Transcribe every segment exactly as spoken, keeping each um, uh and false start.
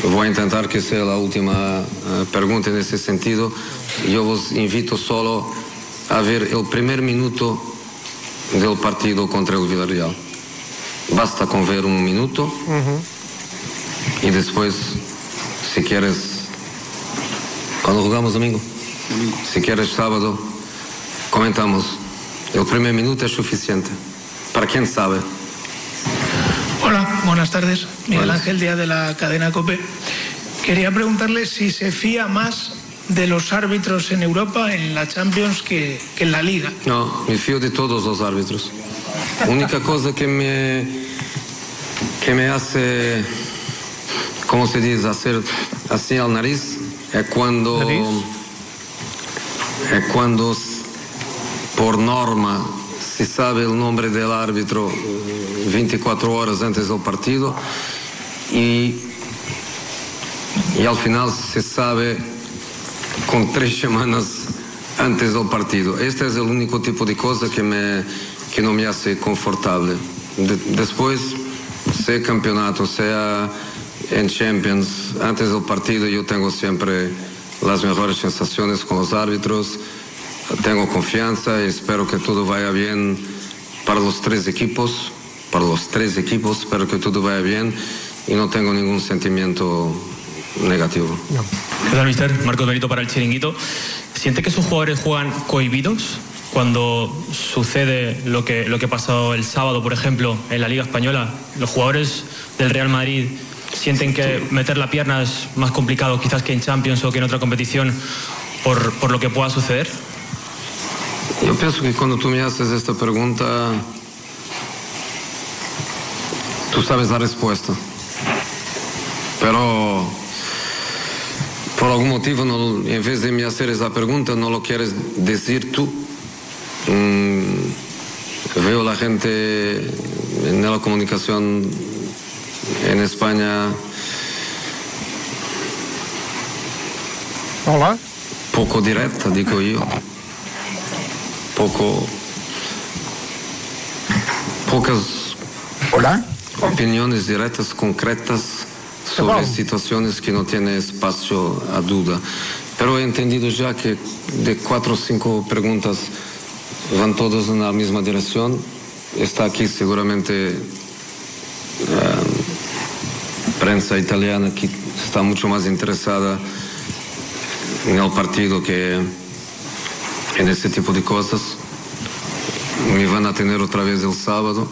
voy a intentar que sea la última uh, pregunta en ese sentido. Yo os invito solo a ver el primer minuto del partido contra el Villarreal. Basta con ver un minuto uh-huh. y después, si quieres, cuando jugamos domingo, si quieres sábado, comentamos. El primer minuto es suficiente. Para quien sabe. Hola, buenas tardes. Miguel Hola. Ángel, día de la cadena COPE. Quería preguntarle si se fía más de los árbitros en Europa, en la Champions, que, que en la Liga. No, me fío de todos los árbitros. La única cosa que me, que me hace, ¿cómo se dice?, hacer así al nariz, es cuando, ¿Nariz? es cuando por norma se sabe el nombre del árbitro veinticuatro horas antes del partido y, y al final se sabe con tres semanas antes del partido. Este es el único tipo de cosa que, me, que no me hace confortable. De, después, sea campeonato, sea en Champions, antes del partido yo tengo siempre las mejores sensaciones con los árbitros. Tengo confianza y espero que todo vaya bien para los tres equipos, para los tres equipos, espero que todo vaya bien y no tengo ningún sentimiento negativo. No. ¿Qué tal, mister? Marcos Benito para El Chiringuito. ¿Siente que sus jugadores juegan cohibidos cuando sucede lo que, lo que pasó el sábado, por ejemplo, en la Liga Española? ¿Los jugadores del Real Madrid sienten que meter la pierna es más complicado quizás que en Champions o que en otra competición por, por lo que pueda suceder? Yo pienso que cuando tú me haces esta pregunta, tú sabes la respuesta. Pero por algún motivo, no, en vez de me hacer esa pregunta, no lo quieres decir tú. Mm, veo la gente en la comunicación en España. Hola. Poco directa, digo yo. Poco, pocas Hola. opiniones directas, concretas sobre situaciones que no tienen espacio a duda. Pero he entendido ya que de cuatro o cinco preguntas van todas en la misma dirección. Está aquí seguramente uh, prensa italiana que está mucho más interesada en el partido que en ese tipo de cosas. Me van a tener otra vez el sábado.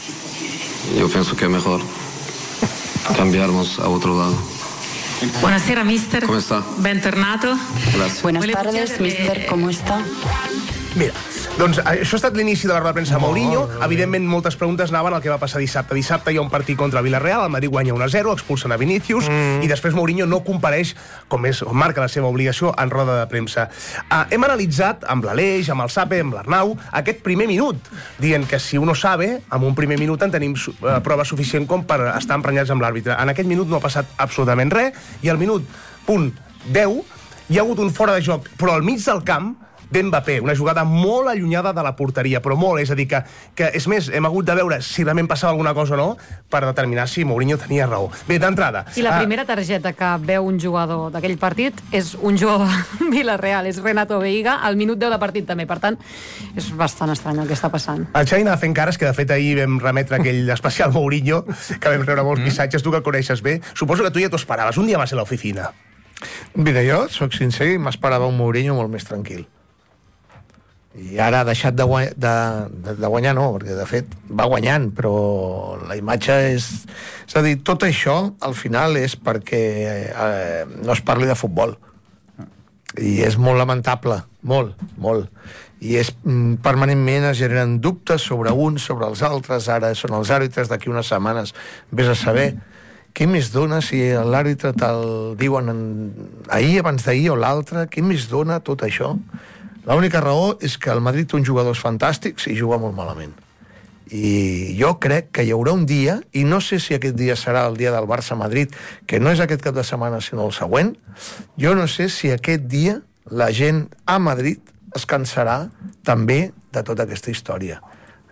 Yo pienso que es mejor cambiarnos a otro lado. Buonasera, mister. ¿Cómo está? Bentornato. Gracias. Buenas tardes, mister, ¿cómo está? Mira, doncs això ha estat l'inici de la roda de premsa de Mourinho. Evidentment, moltes preguntes anaven al que va passar dissabte. Dissabte hi ha un partit contra el Villarreal, el Madrid guanya un a zero, expulsen a Vinícius, mm. i després Mourinho no compareix, com és, marca la seva obligació, en roda de premsa. Uh, hem analitzat amb l'Aleix, amb el Sape, amb l'Arnau, aquest primer minut, dient que si uno sabe, amb un primer minut en tenim uh, prova suficient com per estar emprenyats amb l'àrbitre. En aquest minut no ha passat absolutament res, i al minut punt deu hi ha hagut un fora de joc, però al mig del camp, d'Mbappé, una jugada molt allunyada de la porteria, però molt, és a dir, que, que és més, hem hagut de veure si realment passava alguna cosa o no per determinar si Mourinho tenia raó. Bé, d'entrada... I la primera targeta que veu un jugador d'aquell partit és un jugador de Villarreal, és Renato Veiga, al minut deu de partit també, per tant, és bastant estrany el que està passant. El Xavi anava fent cares, que de fet ahir vam remetre aquell especial Mourinho, que vam rebre molts mm. missatges, tu que el coneixes bé. Suposo que tu ja t'ho esperaves, un dia va ser a l'oficina. Mira, jo soc sincer i m'esperava un Mourinho molt més tranquil. I ara ha deixat de guanyar, de, de, de guanyar no, perquè de fet va guanyant, però la imatge és... És a dir, tot això al final és perquè eh, no es parli de futbol. I és molt lamentable, molt, molt. I és, mm, permanentment es generen dubtes sobre uns, sobre els altres. Ara són els àrbitres, d'aquí unes setmanes vés a saber què més dona si l'àrbitre te'l diuen en, ahir, abans d'ahir o l'altre, què més dona tot això? L'única raó és que el Madrid té uns jugadors fantàstics i juga molt malament. I jo crec que hi haurà un dia, i no sé si aquest dia serà el dia del Barça-Madrid, que no és aquest cap de setmana sinó el següent, jo no sé si aquest dia la gent a Madrid es cansarà també de tota aquesta història.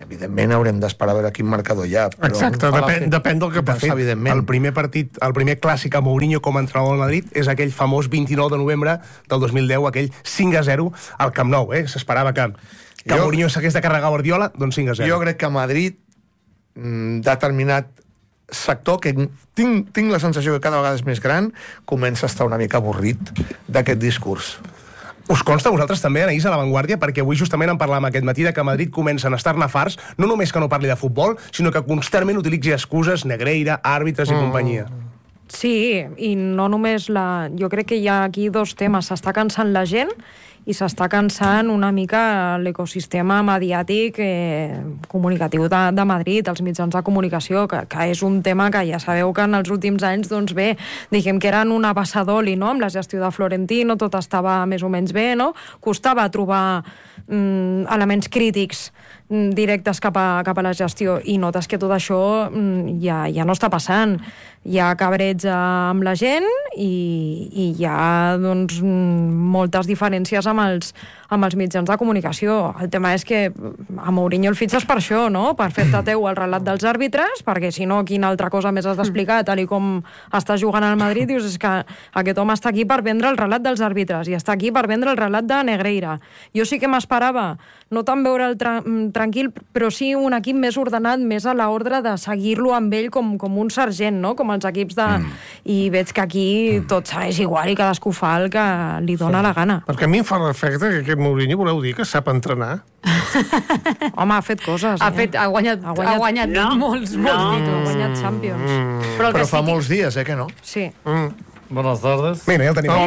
evidentment haurem d'esperar a veure quin marcador hi ha. Però exacte, depèn, depèn del que passi. Evidentment. El primer partit, el primer clàssic a Mourinho com a entrenador del Madrid és aquell famós vint-i-nou de novembre del dos mil deu, aquell cinc a zero al Camp Nou, eh? S'esperava que, que jo, Mourinho s'hagués de carregar Guardiola, doncs cinc a zero. Jo crec que a Madrid, determinat sector, que tinc, tinc la sensació que cada vegada és més gran, comença a estar una mica avorrit d'aquest discurs. Us consta a vosaltres també, Anaïs, a La Vanguardia, perquè avui justament en parlàvem aquest matí de que a Madrid comencen a estar-ne farts, no només que no parli de futbol, sinó que constantment utilitzi excuses, Negreira, àrbitres i mm. companyia. Sí, i no només la... Jo crec que hi ha aquí dos temes. S'està cansant la gent i s'està cansant una mica l'ecosistema mediàtic eh, comunicatiu de, de Madrid, els mitjans de comunicació, que, que és un tema que ja sabeu que en els últims anys, doncs bé, diguem que eren una bassa d'oli, no?, amb la gestió de Florentino, tot estava més o menys bé, no? Costava trobar mm, elements crítics mm, directes cap a, cap a la gestió, i notes que tot això mm, ja, ja no està passant. Hi ha cabreig amb la gent i, i hi ha doncs, moltes diferències amb els, amb els mitjans de comunicació. El tema és que a Mourinho el fitxes per això, no?, per fer-te teu el relat dels àrbitres, perquè si no, quina altra cosa més has d'explicar, tal i com està jugant al Madrid, dius, és que aquest home està aquí per vendre el relat dels àrbitres i està aquí per vendre el relat de Negreira. Jo sí que m'esperava, no tant veure'l tra tranquil, però sí un equip més ordenat, més a l'ordre de seguir-lo amb ell com, com un sergent, no?, com els equips de... Mm. I veig que aquí mm. tot segueix igual i cadascú fa el que li dóna sí. la gana. Perquè a mi em fa l'efecte que aquest Mourinho, voleu dir, que sap entrenar? Home, ha fet coses. Ha, eh? fet, ha guanyat, ha guanyat, ha guanyat no. molts, molts no. títols. Ha guanyat Champions. Mm. Però, Però fa sí molts que... dies, eh, que no? Sí. Mm. Buenas tardes. Mira, ya lo tenemos.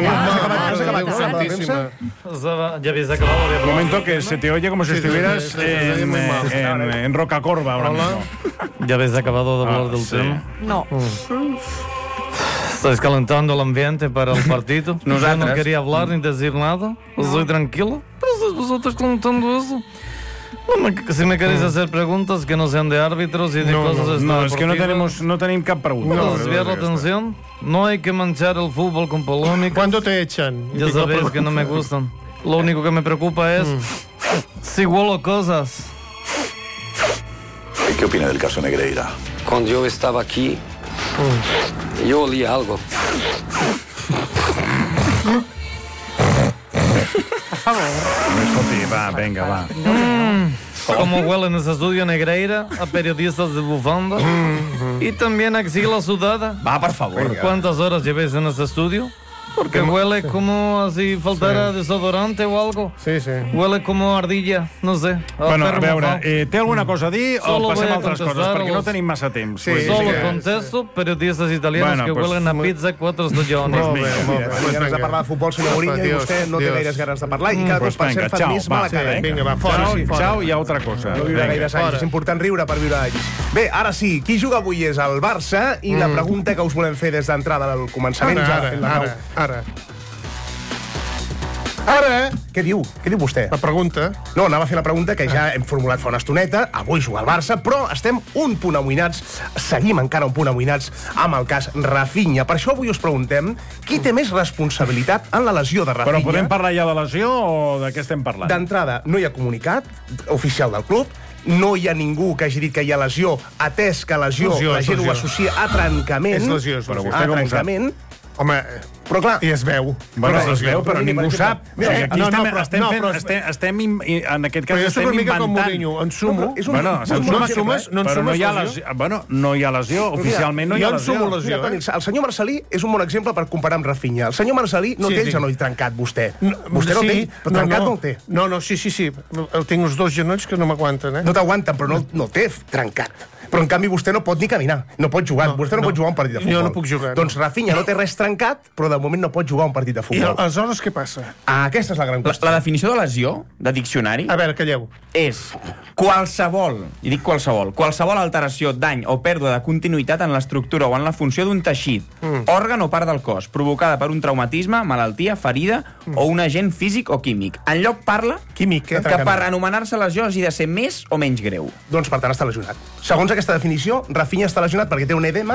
Ya habéis acabado. Un momento que se te oye como si estuvieras en, en, en Rocacorba ahora mismo. ¿Ya habéis acabado de hablar ah, del sí. tema? No. Mm. ¿Estáis calentando el ambiente para el partido? Yo no quería hablar ni decir nada. Estoy tranquilo. Pero estáis vosotros calentando eso. No me, si me queréis hacer preguntas que no sean de árbitros y de no, cosas no, no, es que no tenemos, no tenemos cap pregunta. No, desviar la atención. No hay que manchar el fútbol con polémicas. ¿Cuándo te echan? Ya sabéis que no me gustan. Lo único que me preocupa es mm. si huelo cosas. ¿Qué opina del caso Negreira? Cuando yo estaba aquí, mm. yo olí algo. Por favor. Va, venga, va. Mm, como huele en ese estudio Negreira, a periodistas de bufanda mm, mm. y también axila sudada. Va, por favor. ¿Cuántas horas llevéis en ese estudio? Porque huele sí. como así faltara sí. desodorante o algo. Sí, sí. Huele como ardilla, no sé. Bueno, a veure, eh, té alguna cosa a dir Solo o passem a altres coses? Perquè los... no tenim massa temps. Sí, pues solo sí, contesto sí. periodistas italianos bueno, que pues, huelen a pizza cuatro estaciones. Molt bé, molt bé. Pues ganes de parlar de futbol, senyor Mourinho, i vostè no té gaires ganes de parlar. I cada cop per ser fan més mala cara. Vinga, va, fora. Ciao i altra cosa. No viure gaires anys. És important riure per viure anys. Bé, ara sí, qui juga avui és el Barça i la pregunta que us volem fer des d'entrada del començament. Ara, ara, ara. Ara, què diu? Què diu vostè? La pregunta. No, anava a fer la pregunta que ja hem formulat fa una estoneta. Avui juga el Barça, però estem un punt amoïnats, seguim encara un punt amoïnats amb el cas Rafinha. Per això avui us preguntem qui té més responsabilitat en la lesió de Rafinha. Però podem parlar ja de lesió o de què estem parlant? D'entrada, no hi ha comunicat oficial del club, no hi ha ningú que hagi dit que hi ha lesió, atès que lesió, lesió la gent lesió. ho associa a trencament. És lesió, és lesió. A trencament. Home, però clar... I es veu. Bueno, es veu, però ningú sap. Mira, aquí no, no, estem, però, estem no, fent... però, estem, estem, en aquest cas però estem inventant... Com Mourinho, en sumo... No, bueno, no, no, no sumes, no però no hi ha lesió. lesió. Bueno, no hi ha lesió, oficialment no hi ha lesió. Jo en sumo lesió. Mira, Toni, el senyor Marcelí és un bon exemple per comparar amb Rafinha. El senyor Marcelí no sí, té el genoll trencat, vostè. No, vostè no sí, té, però trencat no, no el té. No, no, sí, sí, sí. El tinc els dos genolls que no m'aguanten, eh? No t'aguanten, però no, no el té trencat. Però en canvi vostè no pot ni caminar, no pot jugar. No, vostè no, no pot jugar un partit de futbol. Jo no puc jugar. Doncs Rafinha no té res trencat, però de moment no pot jugar un partit de futbol. I aleshores què passa? Ah, aquesta és la gran qüestió. La, la definició de lesió, de diccionari... A veure, calleu. És qualsevol, i dic qualsevol, qualsevol alteració, dany o pèrdua de continuïtat en l'estructura o en la funció d'un teixit, mm. òrgan o part del cos, provocada per un traumatisme, malaltia, ferida mm. o un agent físic o químic. Enlloc parla químic, eh? que per anomenar-se lesió hagi de ser més o menys greu. Doncs per tant està lesionat. Segons aquesta definició, Rafinha està lesionat perquè té un edema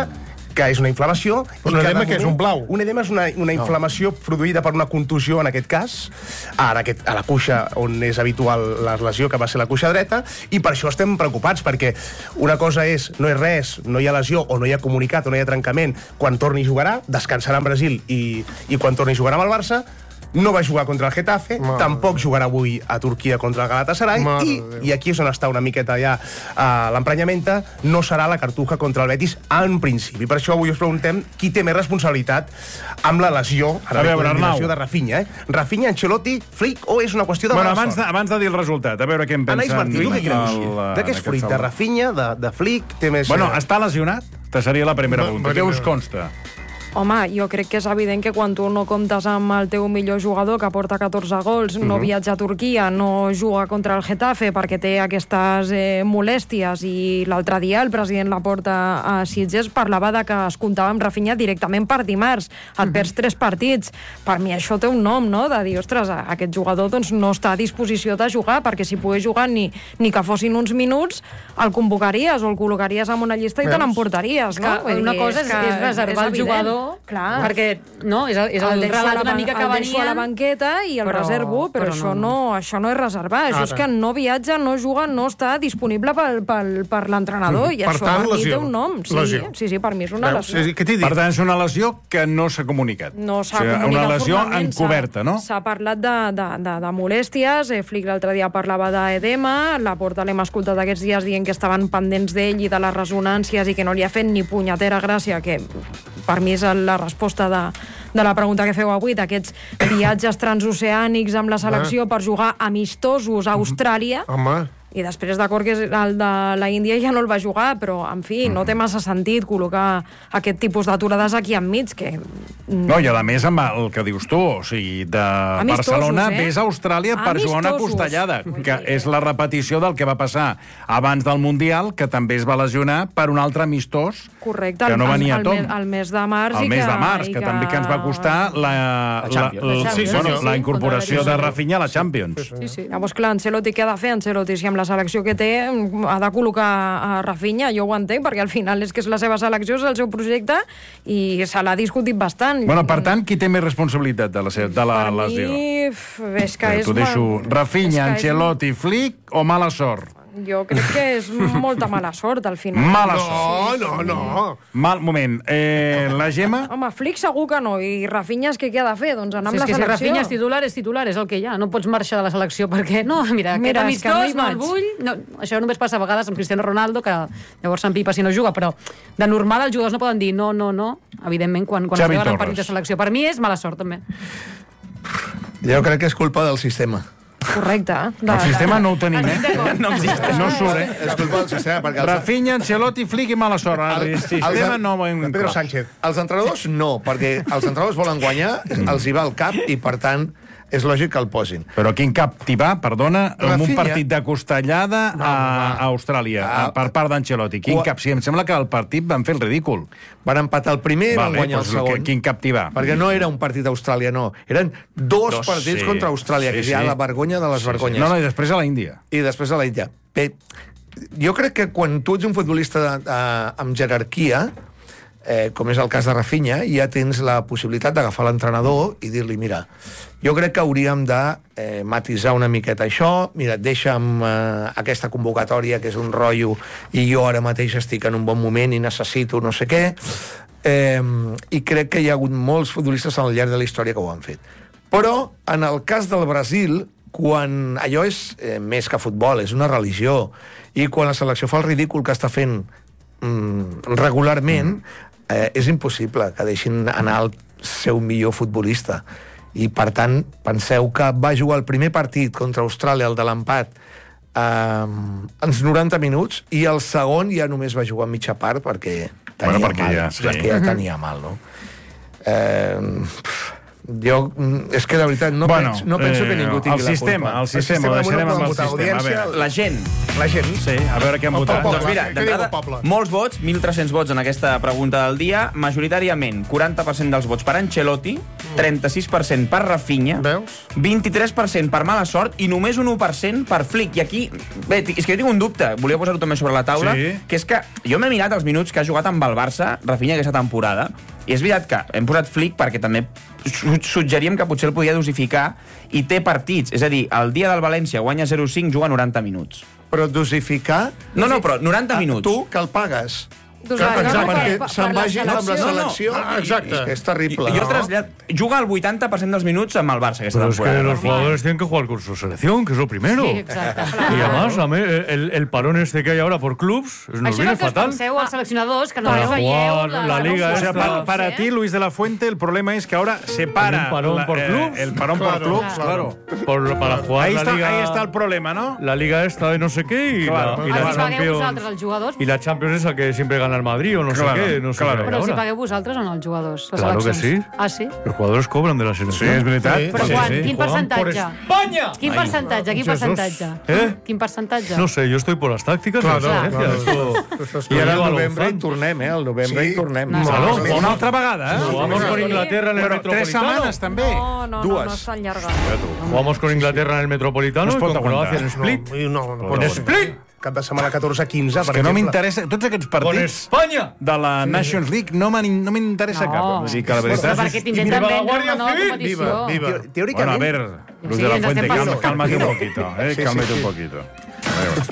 que és una inflamació... Un edema que és un blau. Un edema és una, una inflamació produïda per una contusió, en aquest cas, a, aquest, a la cuixa on és habitual la lesió, que va ser la cuixa dreta, i per això estem preocupats, perquè una cosa és, no és res, no hi ha lesió, o no hi ha comunicat, o no hi ha trencament, quan torni jugarà, descansarà en Brasil, i, i quan torni jugarà amb el Barça, no va jugar contra el Getafe, Mare tampoc jugarà avui a Turquia contra el Galatasaray, i, i aquí és on està una miqueta ja uh, l'emprenyamenta, no serà la cartuja contra el Betis en principi. Per això avui us preguntem qui té més responsabilitat amb la lesió, a veure, Arnau, de Rafinha. Eh? Rafinha, Ancelotti, Flick, o és una qüestió de bueno, mala abans de, abans de dir el resultat, a veure què en pensa... Anaïs Martí, tu què creus? El, de què és fruit? De Rafinha, de, de Flick? Té més... Bueno, està lesionat? Te seria la primera pregunta. Què us consta? Home, jo crec que és evident que quan tu no comptes amb el teu millor jugador, que porta catorze gols, no Mhm. viatja a Turquia, no juga contra el Getafe perquè té aquestes eh, molèsties, i l'altre dia el president Laporta a Sitges parlava de que es comptava amb Rafinha directament per dimarts. Et perds tres partits. Per mi això té un nom, no?, de dir, ostres, aquest jugador doncs, no està a disposició de jugar, perquè si pogués jugar ni, ni que fossin uns minuts, el convocaries o el col·locaries en una llista i te l'emportaries, no? Que una cosa és, és reservar el jugador, clar, perquè no, és el, és el, el relat una mica que el deixo a la banqueta i el però, reservo, però, però això, no, no, això no és reservar. Ara. Això és que no viatja, no juga, no està disponible pel, pel, per l'entrenador, i per això tant, per mi lesió. té un nom. Sí, Lesió. sí, sí, per mi és una Veus? lesió. Sí, sí, per tant, és una lesió que no s'ha comunicat. No s'ha o sigui, comunicat una lesió formalment, encoberta, no? S'ha parlat de, de, de, de molèsties, eh, Flick l'altre dia parlava d'edema, la Porta l'hem escoltat aquests dies dient que estaven pendents d'ell i de les resonàncies i que no li ha fet ni punyetera gràcia, que per mi és la resposta de, de la pregunta que feu avui, d'aquests viatges transoceànics amb la selecció per jugar amistosos a Austràlia. Home... I després, d'acord, que el de la Índia ja no el va jugar, però, en fi, no té massa sentit col·locar aquest tipus d'aturades aquí enmig, que... No, i a més amb el que dius tu, o sigui, de Amistosos, Barcelona eh? ves a Austràlia per jugar una Amistosos. costellada, que és la repetició del que va passar abans del Mundial, que també es va lesionar per un altre amistós, Correcte, que no el, venia el, a tom. el, el mes de març. El i mes que, de març, que, que també que ens va costar la, La Champions. la, La sí, Champions, bueno, sí, la sí, incorporació contra de la Rafinha a la Champions. Sí, sí. Llavors, clar, Ancelotti què ha de fer? Ancelotti, si amb la selecció que té ha de col·locar a Rafinha, jo ho entenc, perquè al final és que és la seva selecció, és el seu projecte, i se l'ha discutit bastant. Bueno, per tant, qui té més responsabilitat de la, se- de la Per lesió? mi, f- és que és... T'ho deixo. molt- Rafinha, és que és- Ancelotti, Flick o mala sort? Jo crec que és molta mala sort, al final. Mala sort. No, no, no. Mal moment. Eh, la Gemma? Home, Flick segur que no, i Rafinha és que què ha de fer? Doncs anar amb Si és la que si selecció. Rafinha és titular, és titular, és el que hi ha. No pots marxar de la selecció perquè, no, mira, Mira, aquest és que no hi amistós no el vaig. vull. No, això només passa a vegades amb Cristiano Ronaldo, que llavors s'empipa si no juga, però de normal els jugadors no poden dir no, no, no, evidentment, quan, quan es Xavi veuen en Torres. partit de selecció. Per mi és mala sort, també. Jo crec que és culpa del sistema. Correcte. El sistema no ho tenim, eh? No existeix. No surt, eh? És culpa del sistema, perquè... Rafinha, Ancelotti, Flick i mala sort. El sistema no ho hem... Pedro Sánchez. Els entrenadors no, perquè els entrenadors volen guanyar, els hi va al cap i, per tant, és lògic que el posin. Però quin cap t'hi va, perdona, amb un Rafinha. partit de costellada a, a Austràlia, Ah, per part d'Ancelotti. Quin Qua- cap? Sí, em sembla que el partit van fer el ridícul. Van empatar el primer i van Vale, guanyar el doncs, segon. que- quin cap t'hi va? Perquè no era un partit a Austràlia, no. Eren dos, Dos, partits sí. contra Austràlia, Sí, que hi ha sí. la vergonya de les Sí, sí. vergonyes. No, no, i després a la Índia. I després a la Índia. Bé, jo crec que quan tu ets un futbolista de, de, amb jerarquia, eh, com és el cas de Rafinha, ja tens la possibilitat d'agafar l'entrenador i dir-li, mira, jo crec que hauríem de eh, matisar una miqueta això, mira, deixa'm eh, aquesta convocatòria, que és un rotllo, i jo ara mateix estic en un bon moment i necessito no sé què, eh, i crec que hi ha hagut molts futbolistes al llarg de la història que ho han fet. Però, en el cas del Brasil, quan allò és eh, més que futbol, és una religió, i quan la selecció fa el ridícul que està fent mm, regularment, eh, és impossible que deixin anar el seu millor futbolista. I, per tant, penseu que va jugar el primer partit contra Austràlia, el de l'empat, eh, ens noranta minuts, i el segon ja només va jugar mitja part perquè tenia Bueno, perquè mal. ja, sí. Perquè ja tenia mal, no? Eh, Jo, és que de veritat no, bueno, penso, no penso que ningú tingui el sistema, la culpa. El sistema, el sistema, deixarem amb el sistema. A veure. La gent. La gent. Sí, a veure què han votat. Doncs mira, d'entrada, molts vots, mil tres-cents vots en aquesta pregunta del dia, majoritàriament quaranta per cent dels vots per Ancelotti, trenta-sis per cent per Rafinha, vint-i-tres per cent per mala sort i només un u per cent per Flick. I aquí, bé, és que jo tinc un dubte, volia posar-ho també sobre la taula, sí. que és que jo m'he mirat els minuts que ha jugat amb el Barça, Rafinha, aquesta temporada, i és veritat que hem posat Flick perquè també suggeríem que potser el podia dosificar i té partits. És a dir, el dia del València guanya zero cinc, juga noranta minuts. Però dosificar... No, no, però noranta minuts. Tu, que el pagues. Exacte, perquè se'n vagi amb la selecció. No, no. Exacte. És que és terrible. I, i trasllat, juga el vuitanta per cent dels minuts amb el Barça aquesta Pero es temporada. que los jugadores tienen que jugar con su selección, que es lo primero. Sí, exacte. Y además, a mí, el, el parón este que hay ahora por clubs nos Això és viene el que us fatal. penseu, els seleccionadors, que no Para us veieu... jugar la Liga O sea, esta. para, para ti, Luis de la Fuente, el problema es que ahora separa ¿Un parón la- por eh, clubs? el parón Claro, por clubs, claro. claro. Por, para jugar Ahí la está, Liga... ahí está el problema, ¿no? La Liga esta de no sé qué y Claro. la, y Els la hi pagueu Champions... vosaltres, els jugadors? Y la Champions esa que siempre gana el Madrid o no Claro, sé qué, no sé claro. qué Però els hi ahora. pagueu vosaltres o no, els jugadors? Les Claro que seleccions? sí. Ah, sí? Los jugadores cobran de la Sí, selección. és veritat. Però Sí, quan? sí. Quin Juegan por percentatge? España! Quin percentatge? Quin Jesús. percentatge? ¿Eh? Quin percentatge? No sé, yo estoy por las tácticas. Claro, de la claro, selección. Esto- I ara Lo al lleva novembre hi Alonso. tornem, eh? Al novembre hi tornem. No, Claro, Una jugamos- altra vegada, eh? Jugamos con Inglaterra en el Però tres Metropolitano. setmanes, també. No, no, no, Dues. no està allargat. Jugamos con Inglaterra en el Metropolitano No es y pot con Croacia en aguantar. Split. No, no, no. En Split. Cap de setmana catorze quinze, És per que no exemple. m'interessa... Tots aquests Con partits España. de la Nations League no m'in- no m'interessa No. cap. Vull dir que la Però veritat... perquè t'intenten viva la vendre Guàrdia una nova Civil. competició. Viva, viva. Bueno, a Teòricament... ver, Luz Sí, de la ens Fuente, estem calma, passant. cálmate un poquito, eh? Sí, Cálmate sí. un poquito. A veure.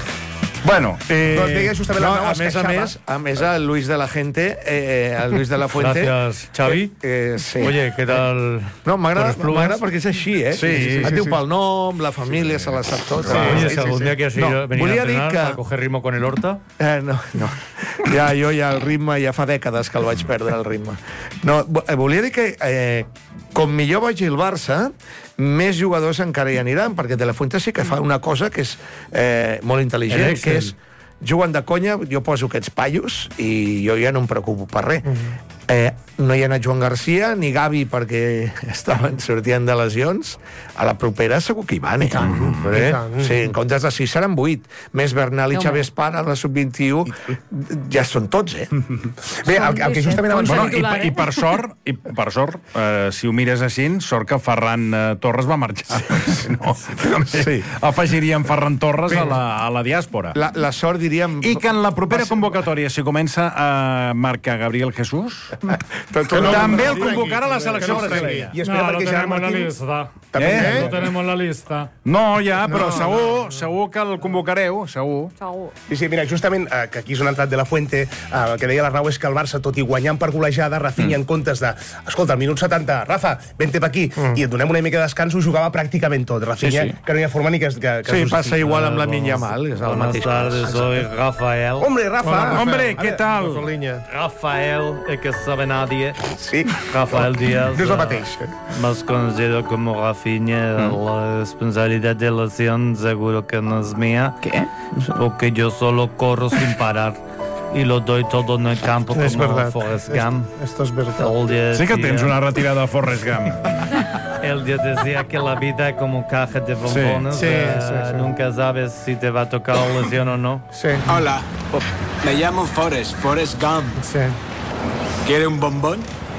Bueno, eh, Doncs deia justament No, l'Arnau, a es més a queixava. més, a més, el Luis de la Gente, eh, el Luis de la Fuente... Gracias, Xavi. Eh, eh, sí. Oye, ¿qué tal? No, m'agrada con los plumas? m'agrada perquè és així, eh? Sí, sí, Et sí, diu sí. pel nom, la família, se la sap tot. Oye, si algún día quieres ir, No, venir a volia dir entrenar que... para coger ritmo con el Horta. Eh, no, no. Ja, jo ja el ritme, ja fa dècades que el vaig perdre, el ritme. No, vo- eh, volia dir que eh, com millor vagi el Barça, més jugadors encara hi aniran, perquè De La Fuente sí que fa una cosa que és eh, molt intel·ligent, El Excel. que és juguen de conya, jo poso aquests paios i jo ja no em preocupo per res. Eh, no hi ha anat Joan Garcia ni Gavi perquè estaven sortint de lesions. A la propera segur que hi van, eh? I tant, i tant. Sí, en comptes de sis seran vuit. Més Bernal i Home. Xavi Espana a la sub vint-i-u ja són tots, eh? Bé, el, el que justament abans... bueno, Bueno, i, titular, per- i eh? per sort, i per sort eh, si ho mires així, sort que Ferran eh, Torres va marxar. Si no, també Sí. afegiríem Ferran Torres a la, a la diàspora. La, la sort, diríem... I que en la propera convocatòria, si comença a marcar Gabriel Jesús, també el convocarà a la selecció brasileña. I espera perquè Gerard Martín... També, Eh? eh? Lo tenemos en la lista. No, ja, però segur, segur que el convocareu, segur. Segur. Sí, sí, mira, justament, eh, que aquí és on ha entrat De La Fuente, eh, el que deia l'Arnau és que el Barça, tot i guanyant per golejada, Rafinha, en comptes de, escolta, al minut setanta, Rafa, vente pa aquí, i et donem una mica de descans, ho jugava pràcticament tot. Rafinha, Sí, sí. que no hi ha forma ni que... que, que Sí, es passa justifiqui. igual amb la Minya Mal, és el Buenas mateix. tardes, soy Rafael. Hombre, Rafa! Hombre, què tal? Rafael, el que sabe nadie. Sí. Rafael Díaz. No és el eh, mateix. Más conocido como Rafinha. La responsabilidad de la acción seguro que no es mía. ¿Qué? Porque yo solo corro sin parar. Y lo doy todo en el campo Es como verdad. Forrest Es- Gump. Esto es verdad. El día Sí que decía- tens una retirada de Forrest Gump. Él ya decía que la vida es como caja de bombones. Sí, eh, sí, sí. Nunca sabes si te va a tocar la lesión o no. Sí, Hola, me llamo Forrest, Forrest Gump. sí. ¿Quiere un bombón?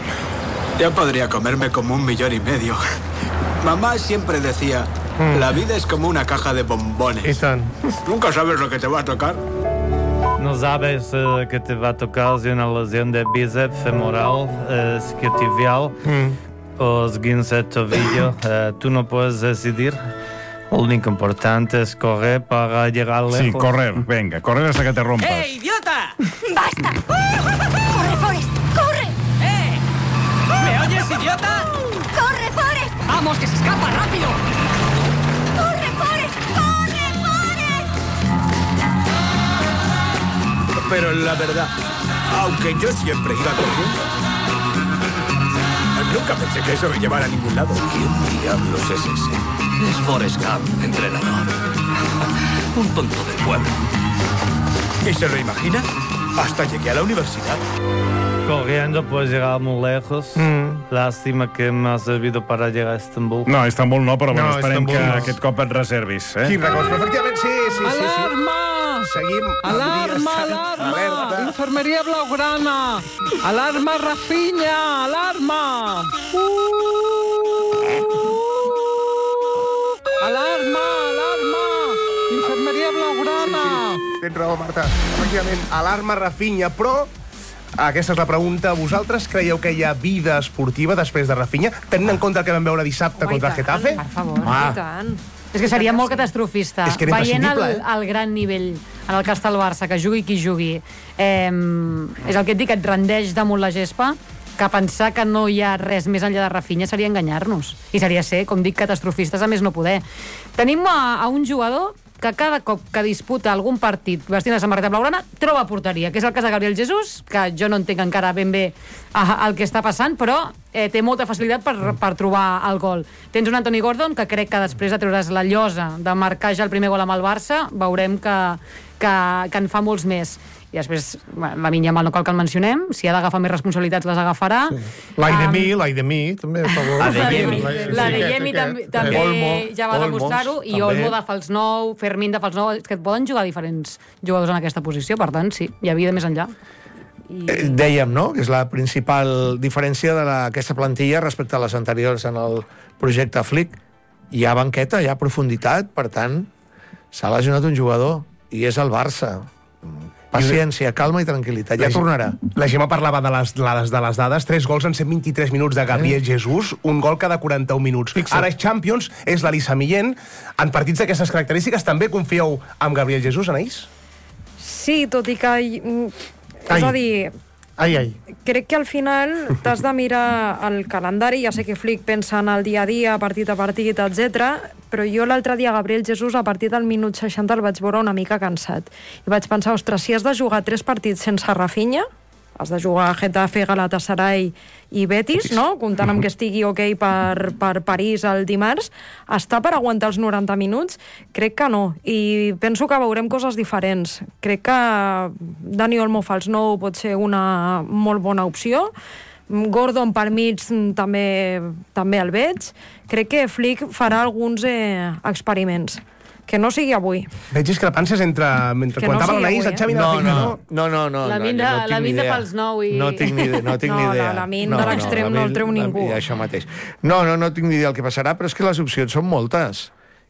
Yo podría comerme como un millón y medio. Mamá siempre decía, la vida es como una caja de bombones. I tant. Nunca sabes lo que te va a tocar. No sabes eh, que te va a tocar si una lesión de bíceps femoral, eh, isquiotibial o esguince de tobillo. Eh, tú no puedes decidir. Lo único importante es correr para llegar lejos. Sí, correr, venga, correr hasta que te rompas. ¡Eh, idiota! ¡Basta! ¡Corre, Forrest! ¡Corre! ¡Eh! ¿Me oyes, idiota? ¡Corre, Forrest! ¡Vamos, que se escapa rápido! ¡Corre, Forrest! ¡Corre, Forrest! Pero la verdad, aunque yo siempre iba corriendo, nunca pensé que eso me llevara a ningún lado. ¿Quién diablos es ese? Es Forrest Gump, entrenador. Un tonto del pueblo. ¿Y se lo imagina? Hasta llegué a la universidad. corriendo puedes llegar muy lejos. Mm. Lástima que me ha servido para llegar a Estambul. No, Estambul no, però bueno, No, esperem Estambul que no. aquest cop et reservis. Eh? Quin record, però efectivament, sí, sí, sí. Alarma! Seguim. Alarma, alarma! Infermeria Blaugrana! Alarma, Rafinha! Alarma! Alarma, alarma! Infermeria Blaugrana! Tens raó, Marta. Efectivament, alarma Rafinha, però aquesta és la pregunta. Vosaltres creieu que hi ha vida esportiva després de Rafinha, tenint en compte el que vam veure dissabte Home, contra i el tant, Getafe? per favor. Ah. I tant. És que seria molt catastrofista. És que era Veient el, imprescindible, eh? el gran nivell en el que està el Barça, que jugui qui jugui, eh, és el que et dic, et rendeix damunt la gespa, que pensar que no hi ha res més enllà de Rafinha seria enganyar-nos. I seria ser, com dic, catastrofistes a més no poder. Tenim a, a un jugador que cada cop que disputa algun partit vestint la samarreta blaugrana troba porteria, que és el cas de Gabriel Jesús, que jo no entenc encara ben bé uh, el que està passant, però eh, té molta facilitat per, per trobar el gol. Tens un Anthony Gordon que crec que després de treure's la llosa de marcar ja el primer gol amb el Barça, veurem que, que, que en fa molts més. I després, la Vinya Mal no cal que el mencionem, si ha d'agafar més responsabilitats les agafarà. Sí. L'Aidemí, um, l'Aidemí, també, per favor. L'Aidemí l'Aidemí també, també Olmo, ja va Olmos, demostrar-ho, i també. Olmo de fals nou, Fermín de fals nou, és que et poden jugar diferents jugadors en aquesta posició, per tant, sí, hi havia de més enllà. I... Eh, dèiem, no?, que és la principal diferència d'aquesta plantilla respecte a les anteriors en el projecte Flick. Hi ha banqueta, hi ha profunditat, per tant, s'ha lesionat un jugador, i és el Barça. Paciència, calma i tranquil·litat. Ja tornarà. La Gemma parlava de les, de les, de les dades. Tres gols en cent vint-i-tres minuts de Gabriel Jesús, un gol cada quaranta-un minuts. Fixa't. Ara és Champions, és l'Elisa Millén. En partits d'aquestes característiques també confieu en Gabriel Jesús, Anaïs? Sí, tot i que... És a dir... Ai, ai. Crec que al final t'has de mirar el calendari, ja sé que Flick pensa en el dia a dia, partit a partit, etcètera, però jo l'altre dia Gabriel Jesús a partir del minut seixanta el vaig veure una mica cansat. I vaig pensar, ostres, si has de jugar tres partits sense Rafinha, has de jugar a Getafe, Galatasaray i Betis, no? Comptant amb que estigui ok per, per París el dimarts, està per aguantar els noranta minuts? Crec que no. I penso que veurem coses diferents. Crec que Dani Olmo fals nou pot ser una molt bona opció. Gordon per mig també, també el veig. Crec que Flick farà alguns eh, experiments. Que no sigui avui. Veig discrepàncies entre... Mentre Que quan no estava sigui l'Anaïs, avui, el Xavi eh? no, No, no, no, no, no. La no, Minda, no tinc la ni Minda idea. fals nou i... No tinc ni idea, no tinc ni No, idea. la- la Min de l'extrem no el treu la- ningú. la- ja, això mateix. No, no, no tinc ni idea del que passarà, però és que les opcions són moltes.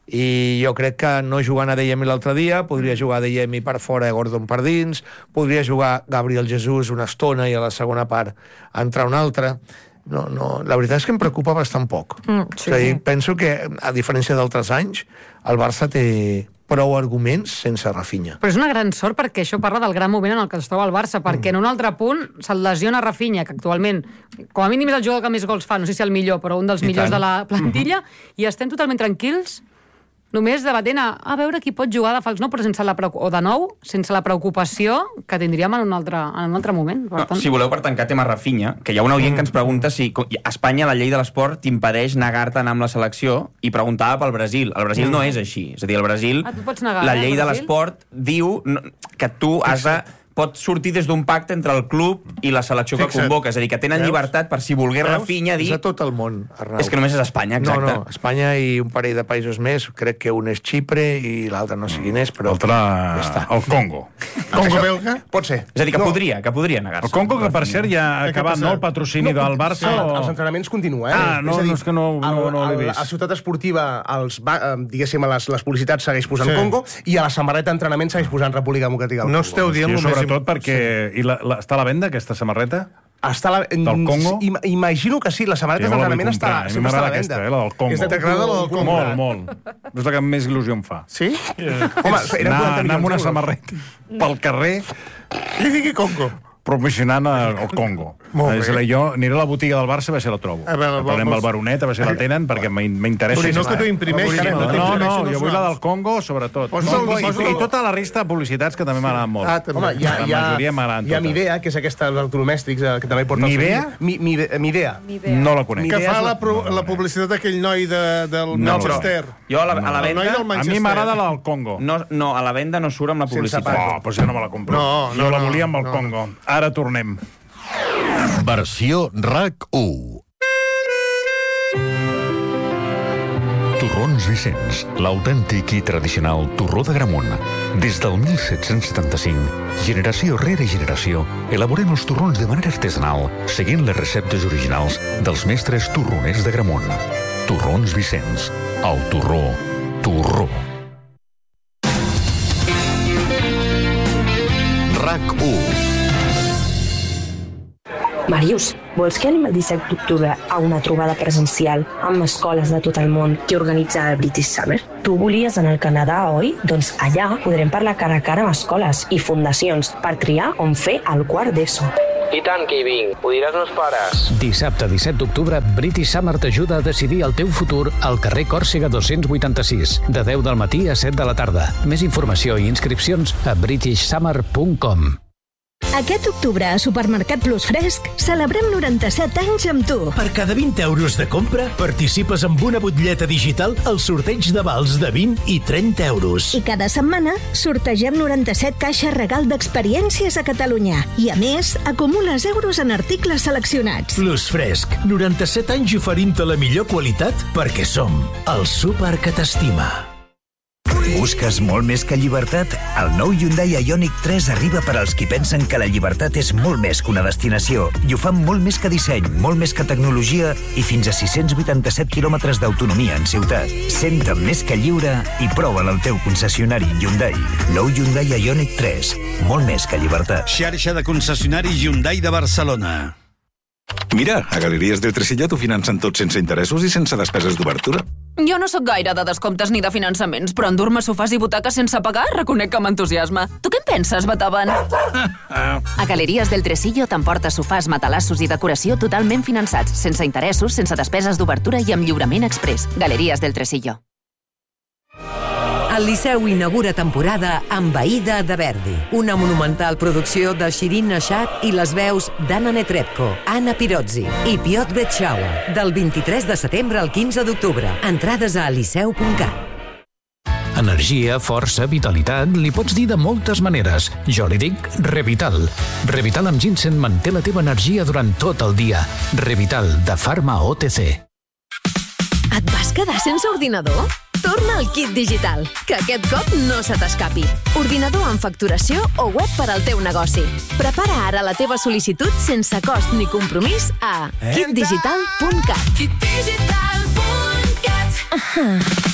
I jo crec que no jugant a Adeyemi l'altre dia, podria jugar Adeyemi per fora i Gordon per dins, podria jugar Gabriel Jesús una estona i a la segona part entrar una altra. No, no, la veritat és que em preocupa bastant poc. Mm, sí. O sigui, penso que, a diferència d'altres anys, el Barça té prou arguments sense Rafinha. Però és una gran sort perquè això parla del gran moment en el que es troba el Barça, perquè en un altre punt se'l lesiona Rafinha, que actualment, com a mínim és el jugador que més gols fa, no sé si el millor, però un dels I millors tant. de la plantilla, i estem totalment tranquils, només debatent a, a veure qui pot jugar de fals nou, però sense la preocup- o de nou, sense la preocupació que tindríem en un altre, en un altre moment. Per No, tant... si voleu, per tancar tema Rafinha, que hi ha un oient que ens pregunta si co- a Espanya la llei de l'esport t'impedeix negar-te a anar amb la selecció, i preguntava pel Brasil. El Brasil Mm. no és així. És a dir, el Brasil, Ah, tu pots negar, la eh, llei al de Brasil? l'esport diu no, que tu has de pot sortir des d'un pacte entre el club i la selecció que Fixa't. convoca. És a dir, que tenen Veus? llibertat per si volgués Veus? Rafinha dir... És a tot el món, Arnau. És que només és Espanya, exacte. No, no, Espanya i un parell de països més, crec que un és Xipre i l'altre no sé quin és, però... L'altre, està. el Congo. Congo belga? Pot ser. És a dir, que No. podria, que podria negar-se. El Congo, que per cert ja ha Què acabat, passa? no, el patrocini del Barça. Sí, o... els entrenaments continuen, eh? Ah, no, és a dir, no, és que no, no, no l'he el- vist. A Ciutat Esportiva, els, va- eh, diguéssim, a les, les publicitats segueix posant Sí. Congo, i a la samarreta d'entrenament segueix posant República Democràtica del No Congo. esteu dient Jo, el més... sobretot perquè... I la, la, està a la venda, aquesta samarreta? Està la... Del Congo? Im, imagino que sí, les samarretes Jo me la vull d'entrenament està, comprar. A mi sempre està a la m'agrada venda. aquesta, eh, la del Congo. És de- T'agrada la del Congo? Molt, molt. És la que més il·lusió em fa. Sí? Home, eren anar, quaranta anar amb una milions d'euros. samarreta pel carrer Qui digui Congo? promocionant el Congo. Molt És a dir, jo aniré a la botiga del Barça a veure si la trobo. A veure, Parlem vols- amb el baronet a veure si la tenen, perquè m'in- m'interessa. Però no que tu imprimeixis, No, no no, t'imprimeixen no, els jo vull la noms. del Congo, sobretot. Posa No, el- i, posa el- I tota la resta de publicitats que també m'agraden molt. Ah, també. Home, hi ha, La hi ha, majoria m'agraden hi ha totes. Midea, que és aquesta dels electrodomèstics, eh, que també porta... el Nivea? seu- Mi, mi, Midea. No la conec. Que Idea fa és la, la- pro, la publicitat d'aquell noi de, del No, Manchester. Jo a la, a la El noi venda... del A Manchester. mi m'agrada la del Congo. No, no, a la venda no surt amb la publicitat. Oh, doncs jo no me la compro. No, no, jo la no, volia amb el no. Congo. Ara tornem. Versió R A C u. Torrons Vicenç, l'autèntic i tradicional torró d'Agramunt. Des del mil set-cents setanta-cinc, generació rere generació, elaborem els torrons de manera artesanal, seguint les receptes originals dels mestres torroners d'Agramunt. Torrons Vicenç, el torró, torró. R A C u. Màrius, vols que anem el disset d'octubre a una trobada presencial amb escoles de tot el món que organitza el British Summer? Tu volies anar al Canadà, oi? Doncs allà podrem parlar cara a cara amb escoles i fundacions per triar on fer el quart d'ESO. I tant que hi vinc, ho diràs meus pares. Dissabte disset d'octubre, British Summer t'ajuda a decidir el teu futur al carrer Còrsega dos-cents vuitanta-sis, de deu del matí a set de la tarda. Més informació i inscripcions a british summer punt com. Aquest octubre a Supermercat Plus Fresc celebrem noranta-set anys amb tu. Per cada vint euros de compra participes amb una butlleta digital al sorteig de vals de vint i trenta euros. I cada setmana sortegem noranta-set caixes regal d'experiències a Catalunya. I a més, acumules euros en articles seleccionats. Plus Fresc, noranta-set anys oferint-te la millor qualitat perquè som el súper que t'estima. Busques molt més que llibertat? El nou Hyundai Ioniq tres arriba per als qui pensen que la llibertat és molt més que una destinació i ho fan molt més que disseny, molt més que tecnologia i fins a sis-cents vuitanta-set quilòmetres d'autonomia en ciutat. Senta'm més que lliure i prova'l al teu concessionari Hyundai. Nou Hyundai Ioniq tres, molt més que llibertat. Xarxa de concessionaris Hyundai de Barcelona. Mira, a Galeries del Tresillo t'ho financen tot sense interessos i sense despeses d'obertura. Jo no sóc gaire de descomptes ni de finançaments, però endur-me sofàs i butaques sense pagar reconec que m'entusiasma. Tu què en penses, Beethoven? A Galeries del Tresillo t'emportes sofàs, matalassos i decoració totalment finançats, sense interessos, sense despeses d'obertura i amb lliurament express. Galeries del Tresillo. El Liceu inaugura temporada amb Aïda de Verdi, una monumental producció de Shirin Neshat i les veus d'Anna Netrebko, Anna Pirozzi i Piotr Betxaua, del vint-i-tres de setembre al quinze d'octubre. Entrades a liceu punt cat. Energia, força, vitalitat, li pots dir de moltes maneres. Jo li dic Revital. Revital amb ginseng manté la teva energia durant tot el dia. Revital, de Pharma O T C. Et vas quedar sense ordinador? Torna al Kit Digital, que aquest cop no se t'escapi. Ordinador amb facturació o web per al teu negoci. Prepara ara la teva sol·licitud sense cost ni compromís a kit digital punt cat. kit digital punt cat.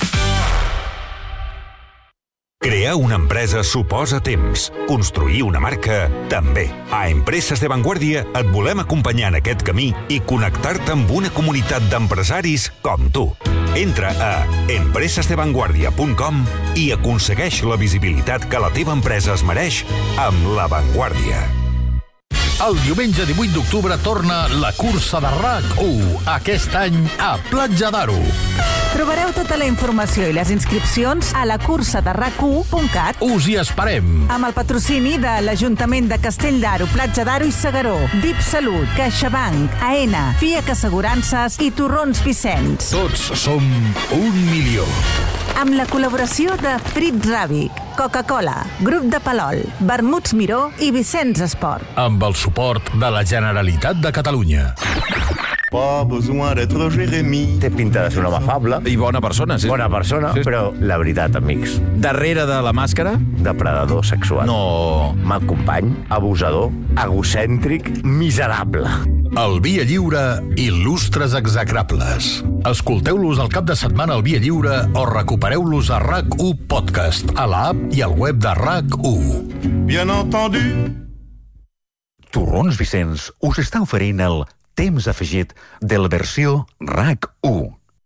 Crear una empresa suposa temps. Construir una marca, també. A Empreses de Vanguardia et volem acompanyar en aquest camí i connectar-te amb una comunitat d'empresaris com tu. Entra a empreses de vanguardia punt com i aconsegueix la visibilitat que la teva empresa es mereix amb La Vanguardia. El diumenge divuit d'octubre torna la cursa de R A C u, aquest any a Platja d'Aro. Trobareu tota la informació i les inscripcions a la cursa de R A C u punt cat. Us hi esperem. Amb el patrocini de l'Ajuntament de Castell d'Aro, Platja d'Aro i Segaró, D I P Salut, CaixaBank, AENA, FIAC Assegurances i Torrons Vicenç. Tots som un milió. Amb la col·laboració de Frit Ràbic, Coca-Cola, Grup de Palol, Vermuts Miró i Vicenç Esport. Amb el suport de la Generalitat de Catalunya. Pas besoin d'être Jérémy. Té pinta de ser un home afable. I bona persona, sí. Bona persona, sí. Però la veritat, amics. Darrere de la màscara? Depredador sexual. No. Mal company, abusador, egocèntric, miserable. El Via Lliure, il·lustres execrables. Escolteu-los al cap de setmana al Via Lliure o recupereu-los a R A C u Podcast, a l'app i al web de R A C u. Bien entendu. Torrons Vicenç us està oferint el temps afegit de la versió R A C u.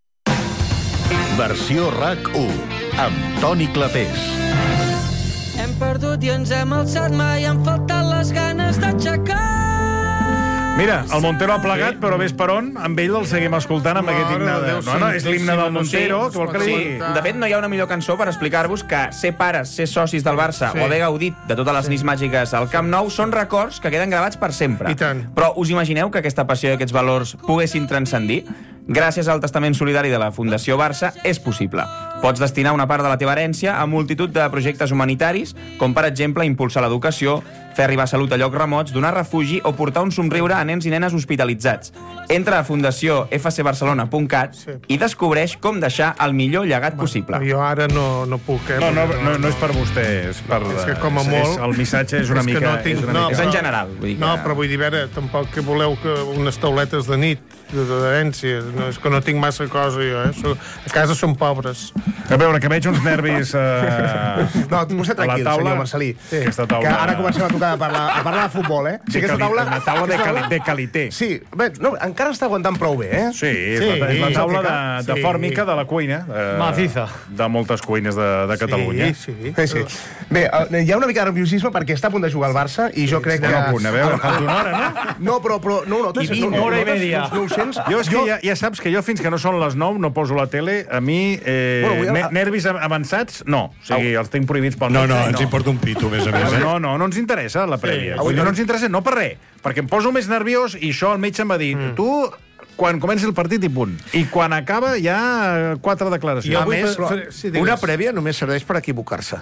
Versió R A C u, amb Toni Clapés. Hem perdut i ens hem alçat, mai han faltat les ganes d'aixecar. Mira, el Montero ha plegat, però ves per on, amb ell el seguim escoltant amb aquest himne. De... No, no, és l'himne del Montero, que vol que li digui? De fet, no hi ha una millor cançó per explicar-vos que ser pares, ser socis del Barça o haver gaudit de totes les nits màgiques al Camp Nou són records que queden gravats per sempre. I tant. Però us imagineu que aquesta passió i aquests valors poguessin transcendir? Gràcies al testament solidari de la Fundació Barça és possible. Pots destinar una part de la teva herència a multitud de projectes humanitaris, com per exemple impulsar l'educació, fer arribar salut a llocs remots, donar refugi o portar un somriure a nens i nenes hospitalitzats. Entra a fundació f c barcelona punt cat i descobreix com deixar el millor llegat possible. Jo ara no, no puc, eh? No, no, no, no és per vostè, és per... És que com a molt... El missatge és una és mica... No tinc, és, una no, mica... és en general. Vull dir que... No, però vull dir, a veure, tampoc que voleu que unes tauletes de nit, d'herència. No, és que no tinc massa cosa, jo, eh? A casa som pobres. A veure, que veig uns nervis uh, no, vostè tranquil, senyor Marcelí. Sí. Aquesta taula... Que ara comencem a tocar a parlar, a parlar de futbol, eh? Sí, aquesta taula... Una taula de, cali, de calité. Sí, bé, no, encara està aguantant prou bé, eh? Sí, és, sí, la, és la taula de, de sí. fòrmica de la cuina. De, Maciza. De moltes cuines de, de Catalunya. Sí, sí. sí, sí. Bé, hi ha una mica de nerviosisme perquè està a punt de jugar al Barça i jo crec que... Estem a punt, a veure, falta una hora, no? No, però... però no, no, I vint, hora i media. No ho sents? Jo és que ja, ja saps que jo fins que no són les nou no poso la tele. A mi, eh, bueno, a... nervis avançats, no. O sigui, els tinc prohibits pel No, no, ens no. importa un pito, més a més. Eh? No, no, no ens interessa la prèvia. Sí. No ens interessa, no per res, perquè em poso més nerviós i això el metge em va dir, mm. tu... quan comenci el partit i punt. I quan acaba hi ha quatre declaracions. A més, però, sí, una prèvia només serveix per equivocar-se.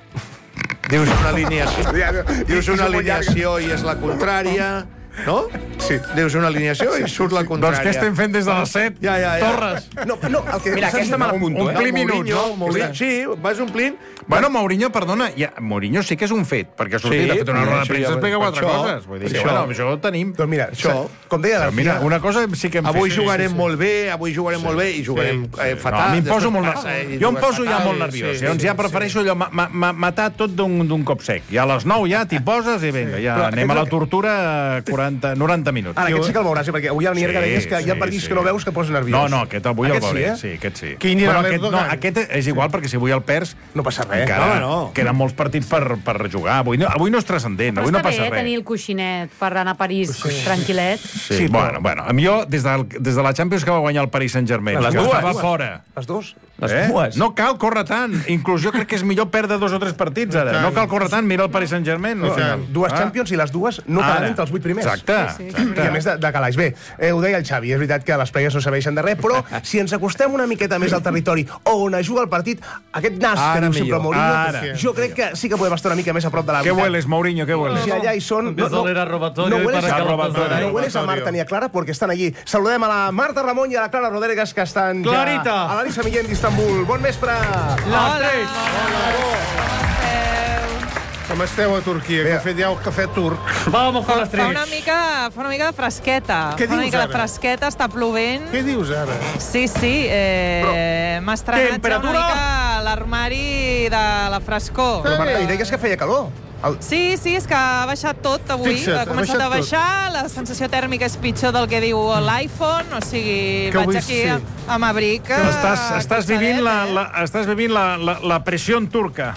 Dius una alineació, dius una alineació i és la contrària... No? Sí. Dius una alineació i surt la contrària. Doncs què estem fent des de les set? Ja, ja, ja. Torres. No, no, el que Mira, aquesta me l'apunto, eh? Omplir minuts, no? Mourinho, sí, vas omplint... Bueno, Mourinho, perdona, ja, Mourinho sí que és un fet, perquè ha sortit, sí, ha fet una roda de premsa, explica quatre això, coses. Vull dir que, això, bueno, això ho tenim. Doncs mira, això, com deia García... Mira, una cosa sí que hem avui fet. jugarem sí, sí, molt bé, avui jugarem sí, molt bé i jugarem sí, eh, fatal. No, a mi em poso molt nerviós. Jo em poso ja molt nerviós. Sí, llavors ja prefereixo allò, ma, ma, matar tot d'un cop sec. Ja a les nou ja t'hi poses i vinga, ja anem a la tortura quaranta, noranta minuts. Ara, aquest sí que el veuràs, perquè avui a l'Anier que deies que hi ha partits que no veus que pots nerviós. No, no, aquest avui el veuré. Sí, aquest sí. Quin era l'Erdogan? Aquest és igual, perquè si avui el perds... No passa res. Queden molts partits per, per jugar. Avui no, avui no és transcendent, avui no passa res. Però està bé tenir el coixinet per anar a París sí. tranquil·let. Sí, sí bueno, bueno. Jo, des de, des de la Champions que va guanyar el Paris Saint-Germain, les que dues, estava dues. fora. Les dues? Les eh? dues. No cal córrer tant. Inclús jo crec que és millor perdre dos o tres partits, ara. No cal córrer tant, mira el Paris Saint-Germain. No, dues ah. Champions i les dues no quedaran entre els vuit primers. Exacte. Sí, sí. I a més de, de calaix. Bé, eh, ho deia el Xavi, és veritat que les prèvies no serveixen de res, però si ens acostem una miqueta més al territori on es juga el partit, aquest nas ara que diu sempre Mourinho, jo crec que sí que podem estar una mica més a prop de la veritat. Què hueles, Mourinho, què hueles? Si allà hi són... No, no, no hueles, a, no hueles a Marta ni a Clara porque están allí. Saludem a la Marta Ramon i a la Clara Rodríguez que estan Clarita. ja a l'Arisa Millén d'Istanbul. Bon vespre! Les tres! Com esteu a Turquia? Que ha fet ja el cafè turc. Vamos con les Fa tres. una mica, fa una mica de fresqueta. Què fa una dius mica ara? de fresqueta, està plovent. Què dius ara? Sí, sí. Eh, M'ha estrenat ja una Temperatura? mica l'armari de la frescor. Però Marta, i deies que feia calor. El... Sí, sí, és que ha baixat tot avui. Fixa't, ha començat ha a baixar, la sensació tèrmica és pitjor del que diu l'iPhone, o sigui, Que vaig avui aquí sí. amb abric. Estàs, estàs vivint, la, eh? la, estàs vivint la, la, la pressió turca.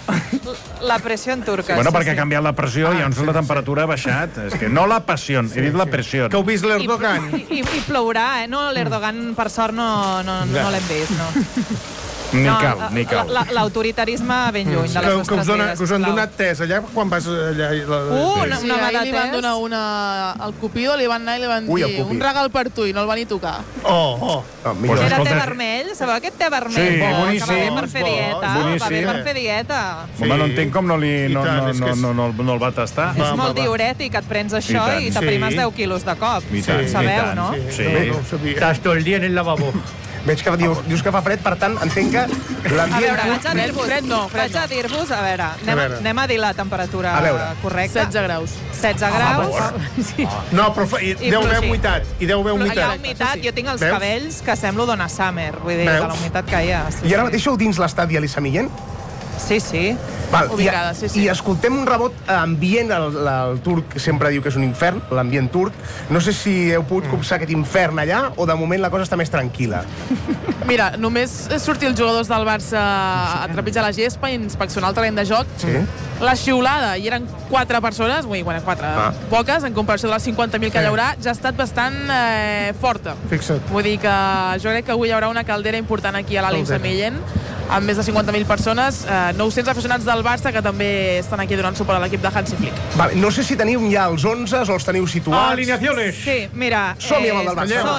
La pressió en turca. Bueno, sí, perquè sí. ha canviat la pressió i llavors la temperatura ha baixat. És que no la passió, he dit la pressió. Que heu vist l'Erdogan? I, i, I plourà, eh? No, l'Erdogan, per sort, no, no, no l'hem vist, no. Ni no, cal, ni cal. L'autoritarisme ben lluny de les que, nostres que us, dona, vides. que us han donat tes allà quan vas allà... La... Uh, una, sí, una mà de ahir li van tes. donar una al Cupido, li van anar i li van Ui, dir un regal per tu i no el van ni tocar. Oh, oh. No, Pues Era escolta, té vermell, sabeu aquest té vermell? Sí, bo, boníssim. que va bé per fer dieta. Boníssim. Va bé per fer dieta. Sí. Home, no entenc com no, li, no, tant, no, és que no, és- no, no, no el va tastar. És Va, molt va, va. diurètic, et prens això I tant. i t'aprimes Sí. deu quilos de cop. I tant, Sabeu, i tant, no? Sí, Bé, no ho sabia. Estàs tot el dia en el lavabo. Veig que dius, dius que fa fred, per tant, entenc que A l'ambient... veure, vaig a Fred, dir-vos, fred no, fred vaig a dir-vos, a veure, anem a, veure. anem a dir la temperatura A veure. correcta. setze graus. setze graus. Sí. No, però fa, i I deu haver fluixi. humitat. I deu haver Hi ha humitat. humitat, jo tinc els Veus? cabells que semblo Donna Summer, vull dir, Veus? de la humitat que hi ha. Sí, I ara mateix sou dins l'estadi Elisa Millén? sí. sí. Val, Ubicada, i, sí, sí. I escoltem un rebot ambient, el, el turc sempre diu que és un infern, l'ambient turc. No sé si heu pogut copsar aquest infern allà o de moment la cosa està més tranquil·la. Mira, només sortir els jugadors del Barça a trepitjar la gespa i inspeccionar el terreny de joc. Sí. La xiulada, i eren quatre persones, ui, bueno, quatre, Ah. poques, en comparació de les cinquanta mil que hi haurà, ja ha estat bastant eh, forta. Fixa't. Vull dir que jo crec que avui hi haurà una caldera important aquí a l'Alin Caldera. Millén, amb més de cinquanta mil persones, eh, nou-cents aficionats del Barça que també estan aquí donant suport a l'equip de Hansi Flick. Vale, no sé si teniu ja els onze o els teniu situats. Alineaciones. Sí, mira, Som-hi amb el del Barça. són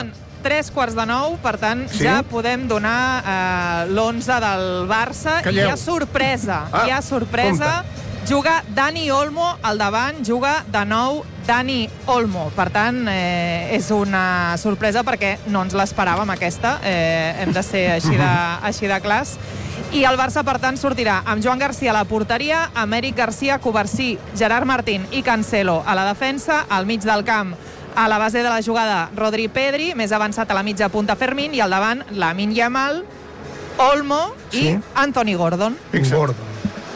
tres quarts de nou, per tant, Sí? ja podem donar eh, l'onze del Barça. Calleu. Hi ha sorpresa, Ah, hi ha sorpresa. Juga Dani Olmo al davant, juga de nou Dani Olmo. Per tant, eh, és una sorpresa perquè no ens l'esperàvem, aquesta. Eh, hem de ser així de, així de clars. I el Barça, per tant, sortirà amb Joan Garcia a la porteria, amb Eric Garcia, Covarsí, Gerard Martín i Cancelo a la defensa, al mig del camp, a la base de la jugada, Rodri Pedri, més avançat a la mitja punta Fermín, i al davant, Lamine Yamal, Olmo i Sí. Anthony Gordon. Gordon.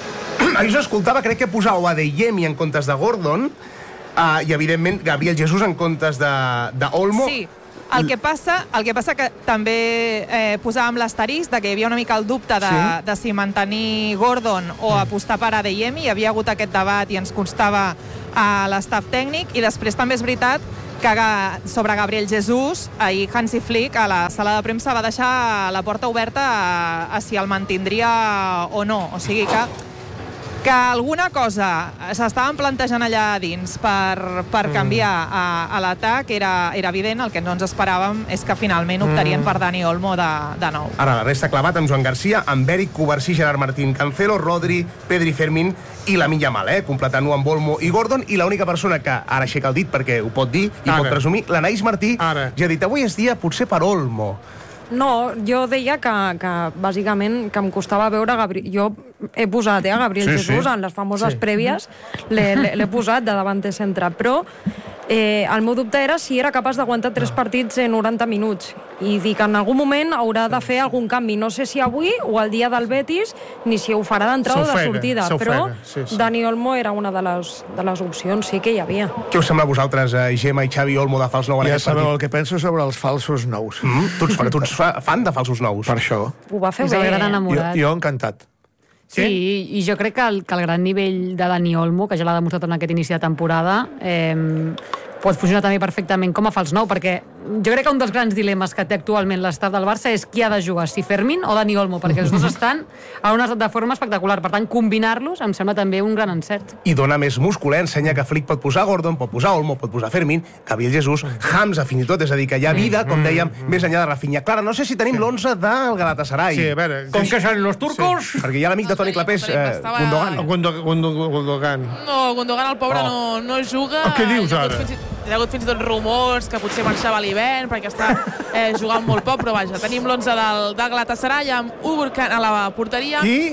Ahir us escoltava, crec que posava Adeyemi en comptes de Gordon, uh, i, evidentment, Gabriel Jesús en comptes de, de Olmo. Sí, el que passa, el que passa que també eh, posàvem l'asterisc de que hi havia una mica el dubte de, Sí. de si mantenir Gordon o apostar per Adeyemi. Hi havia hagut aquest debat i ens constava a l'estaf tècnic, i després també és veritat que sobre Gabriel Jesús, ahir Hansi Flick a la sala de premsa va deixar la porta oberta a, a si el mantindria o no. O sigui que que alguna cosa s'estaven plantejant allà dins per, per canviar a, a l'atac era, era evident. El que no ens esperàvem és que finalment optarien Mm. per Dani Olmo de, de nou. Ara la resta clavat amb Joan Garcia, amb Eric, Covarsí, Gerard Martín, Cancelo, Rodri, Pedri, Fermín i Lamine Yamal, eh? completant-ho amb Olmo i Gordon, i l'única persona que ara aixeca el dit perquè ho pot dir i Ara. pot presumir, l'Anaïs Martí, Ara. ja ha dit, avui és dia potser per Olmo. No, jo deia que, que bàsicament que em costava veure Gabriel... Jo he posat eh, a Gabriel Sí, Jesús sí. en les famoses Sí. prèvies, l'he l'he- l'he posat de davanter centre, però eh, el meu dubte era si era capaç d'aguantar tres partits en noranta minuts, i dic que en algun moment haurà de fer algun canvi. No sé si avui o el dia del Betis, ni si ho farà d'entrada o de S'ofega, sortida, s'ofega, però sí, sí. Dani Olmo era una de les, de les opcions, sí que hi havia. Què us sembla a vosaltres, eh, Gemma i Xavi Olmo, de fals nou en Ja aquest sabeu partit? el que penso sobre els falsos nous. Mm, tu ets, fan- tu ets fa- fan de falsos nous. Per això. Ho va fer És el bé. gran Jo, enamorat. jo encantat. Sí, i jo crec que el, que el gran nivell de Dani Olmo, que ja l'ha demostrat en aquest inici de temporada, eh, pot funcionar també perfectament com a fals nou, perquè jo crec que un dels grans dilemes que té actualment l'estat del Barça és qui ha de jugar, si Fermín o Dani Olmo, perquè els dos estan en un estat de forma espectacular. Per tant, combinar-los em sembla també un gran encert. I dona més múscul, eh? Ensenya que Flick pot posar Gordon, pot posar Olmo, pot posar Fermín, Gabriel Jesús, Hamza, fins i tot, és a dir, que hi ha vida, com dèiem, més enllà de Rafinha. Clara, no sé si tenim l'onze del Galatasaray. Sí, a veure... Com que salen los turcos? Perquè hi ha l'amic de Toni Clapés, tenim, eh, estava- Gundogan. Gundogan. Gundogan. Gundogan. No, Gundogan, el pobre, Oh. no, no juga. Oh, què dius, Hi ha hagut ara? fins i- Hi ha hagut fins i tot rumors que potser marxava a l'hivern perquè està eh, jugant molt poc, però vaja, tenim l'onze del, del Galatasaray amb Ugurkan a la porteria. Qui?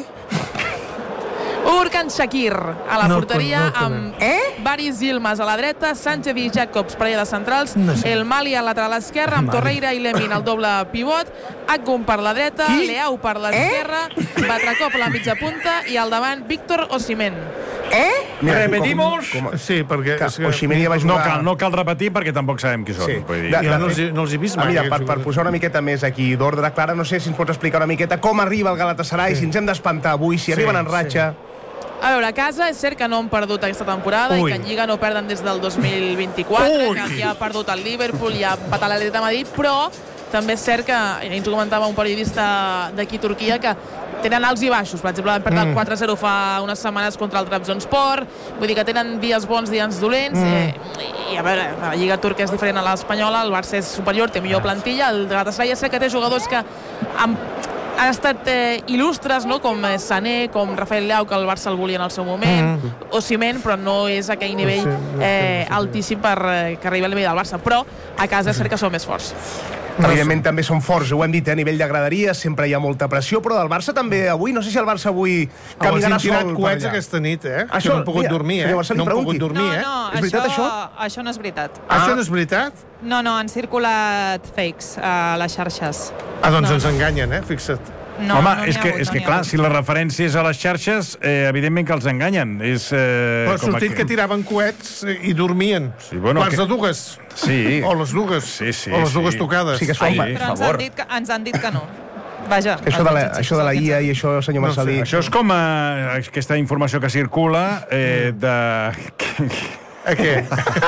Ugurkan Shakir a la No, porteria no, no, amb eh? Baris Yilmaz a la dreta, Sánchez i Jacobs parella de centrals, No sé. el Mali al lateral esquerre, amb Torreira i Lemin al doble pivot, Akgun per la dreta, Qui? Leao per l'esquerra, eh? Batracop a la mitja punta i al davant Víctor Osimhen. Mira, Repetimos. Com, com, Sí, perquè... que és que- Osimhen ja va No jugar... cal, no cal repetir perquè tampoc sabem qui són. Sí. Vull dir. De- Jo de no els, fet- he- no els he vist Ah, mai. mira, aquests per, per jugadors. posar una miqueta més aquí d'ordre, Clara, no sé si ens pots explicar una miqueta com arriba el Galatasaray, si ens hem d'espantar avui, si Sí, arriben en sí. ratxa... A veure, a casa és cert que no han perdut aquesta temporada Ui. i que en Lliga no perden des del dos mil vint-i-quatre, Ui. que aquí ha perdut el Liverpool i ha empatat l'Atlètic de Madrid, però també és cert que, i ens ho comentava un periodista d'aquí a Turquia, que tenen alts i baixos. Per exemple, van perdre el Mm. quatre zero fa unes setmanes contra el Trabzonspor, vull dir que tenen dies bons, dies dolents, Mm. eh, i a veure, la Lliga turca és diferent a l'espanyola, el Barça és superior, té millor plantilla, el Galatasaray és cert que té jugadors que han han estat eh, il·lustres, no? Com eh, Sané, com Rafael Leao, que el Barça el volia en el seu moment, mm. Osimhen, però no és aquell nivell eh, altíssim per eh, que arribi al nivell del Barça. Però a casa és cert que són més forts. Evidentment també són forts, ho hem dit, eh, a nivell de graderia, sempre hi ha molta pressió, però del Barça també avui, no sé si el Barça avui caminarà Els han tirat sol per coets allà. aquesta nit, eh? Això, que no han pogut mira, dormir, eh? senyor Barça, li No han pregunti. pogut dormir, no, eh? no, És veritat, això, això? això no és veritat. Ah. Això Ah. no és veritat? No, no, han circulat fakes a les xarxes. Ah, doncs No, ens no. enganyen, eh? Fixa't. No, Home, no n'hi és ha que, hagut, és no que n'hi ha clar, hagut. si la referència és a les xarxes, eh, evidentment que els enganyen. És, eh, Però ha com sortit aqu- que tiraven coets i dormien. Sí, bueno, Quarts que- de dues. Sí. O les dues. Sí, sí, o les dues sí. tocades. Sí que es Ai, fa, però per ens han, favor. dit que, ens han dit que no. Vaja. Això de, la, això de la I A i això, senyor No sé, Marcelí... Això és com eh, aquesta informació que circula eh, de... Què?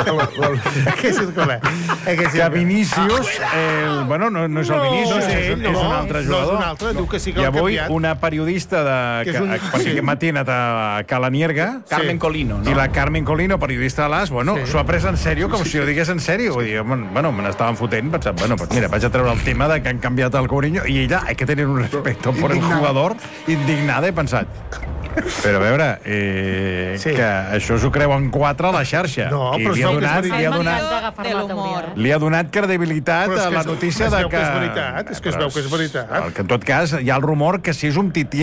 Què circula? Que Vinícius, el, bueno, no, no és el Vinícius, no, és, un, no, és un altre jugador. No és un altre, diu que sí que I l'ha avui canviat. una periodista, de, Que que, és un- perquè sí. aquest matí ha anat a Cala Nierga, Carmen Colino, no? i la Carmen Colino, periodista de l'As, bueno, Sí. s'ho ha pres en sèrio, com si ho digués en sèrio. Vull dir, bueno, me n'estaven fotent, pensant, bueno, pues mira, vaig a treure el tema de que han canviat el Courinho, i ella, hay que tener un respeto por el jugador, indignada, he pensat. Però a veure, eh, Sí. que això s'ho creuen quatre a la xarxa. No, I però li es ha veu que és donat, veritat. li ha donat, M'encanta agafar-me la teoria. eh? li ha donat credibilitat Però és a que la es- notícia es de veu que... que és veritat, és que es veu que és veritat. El que en tot cas hi ha el rumor que si és un tití...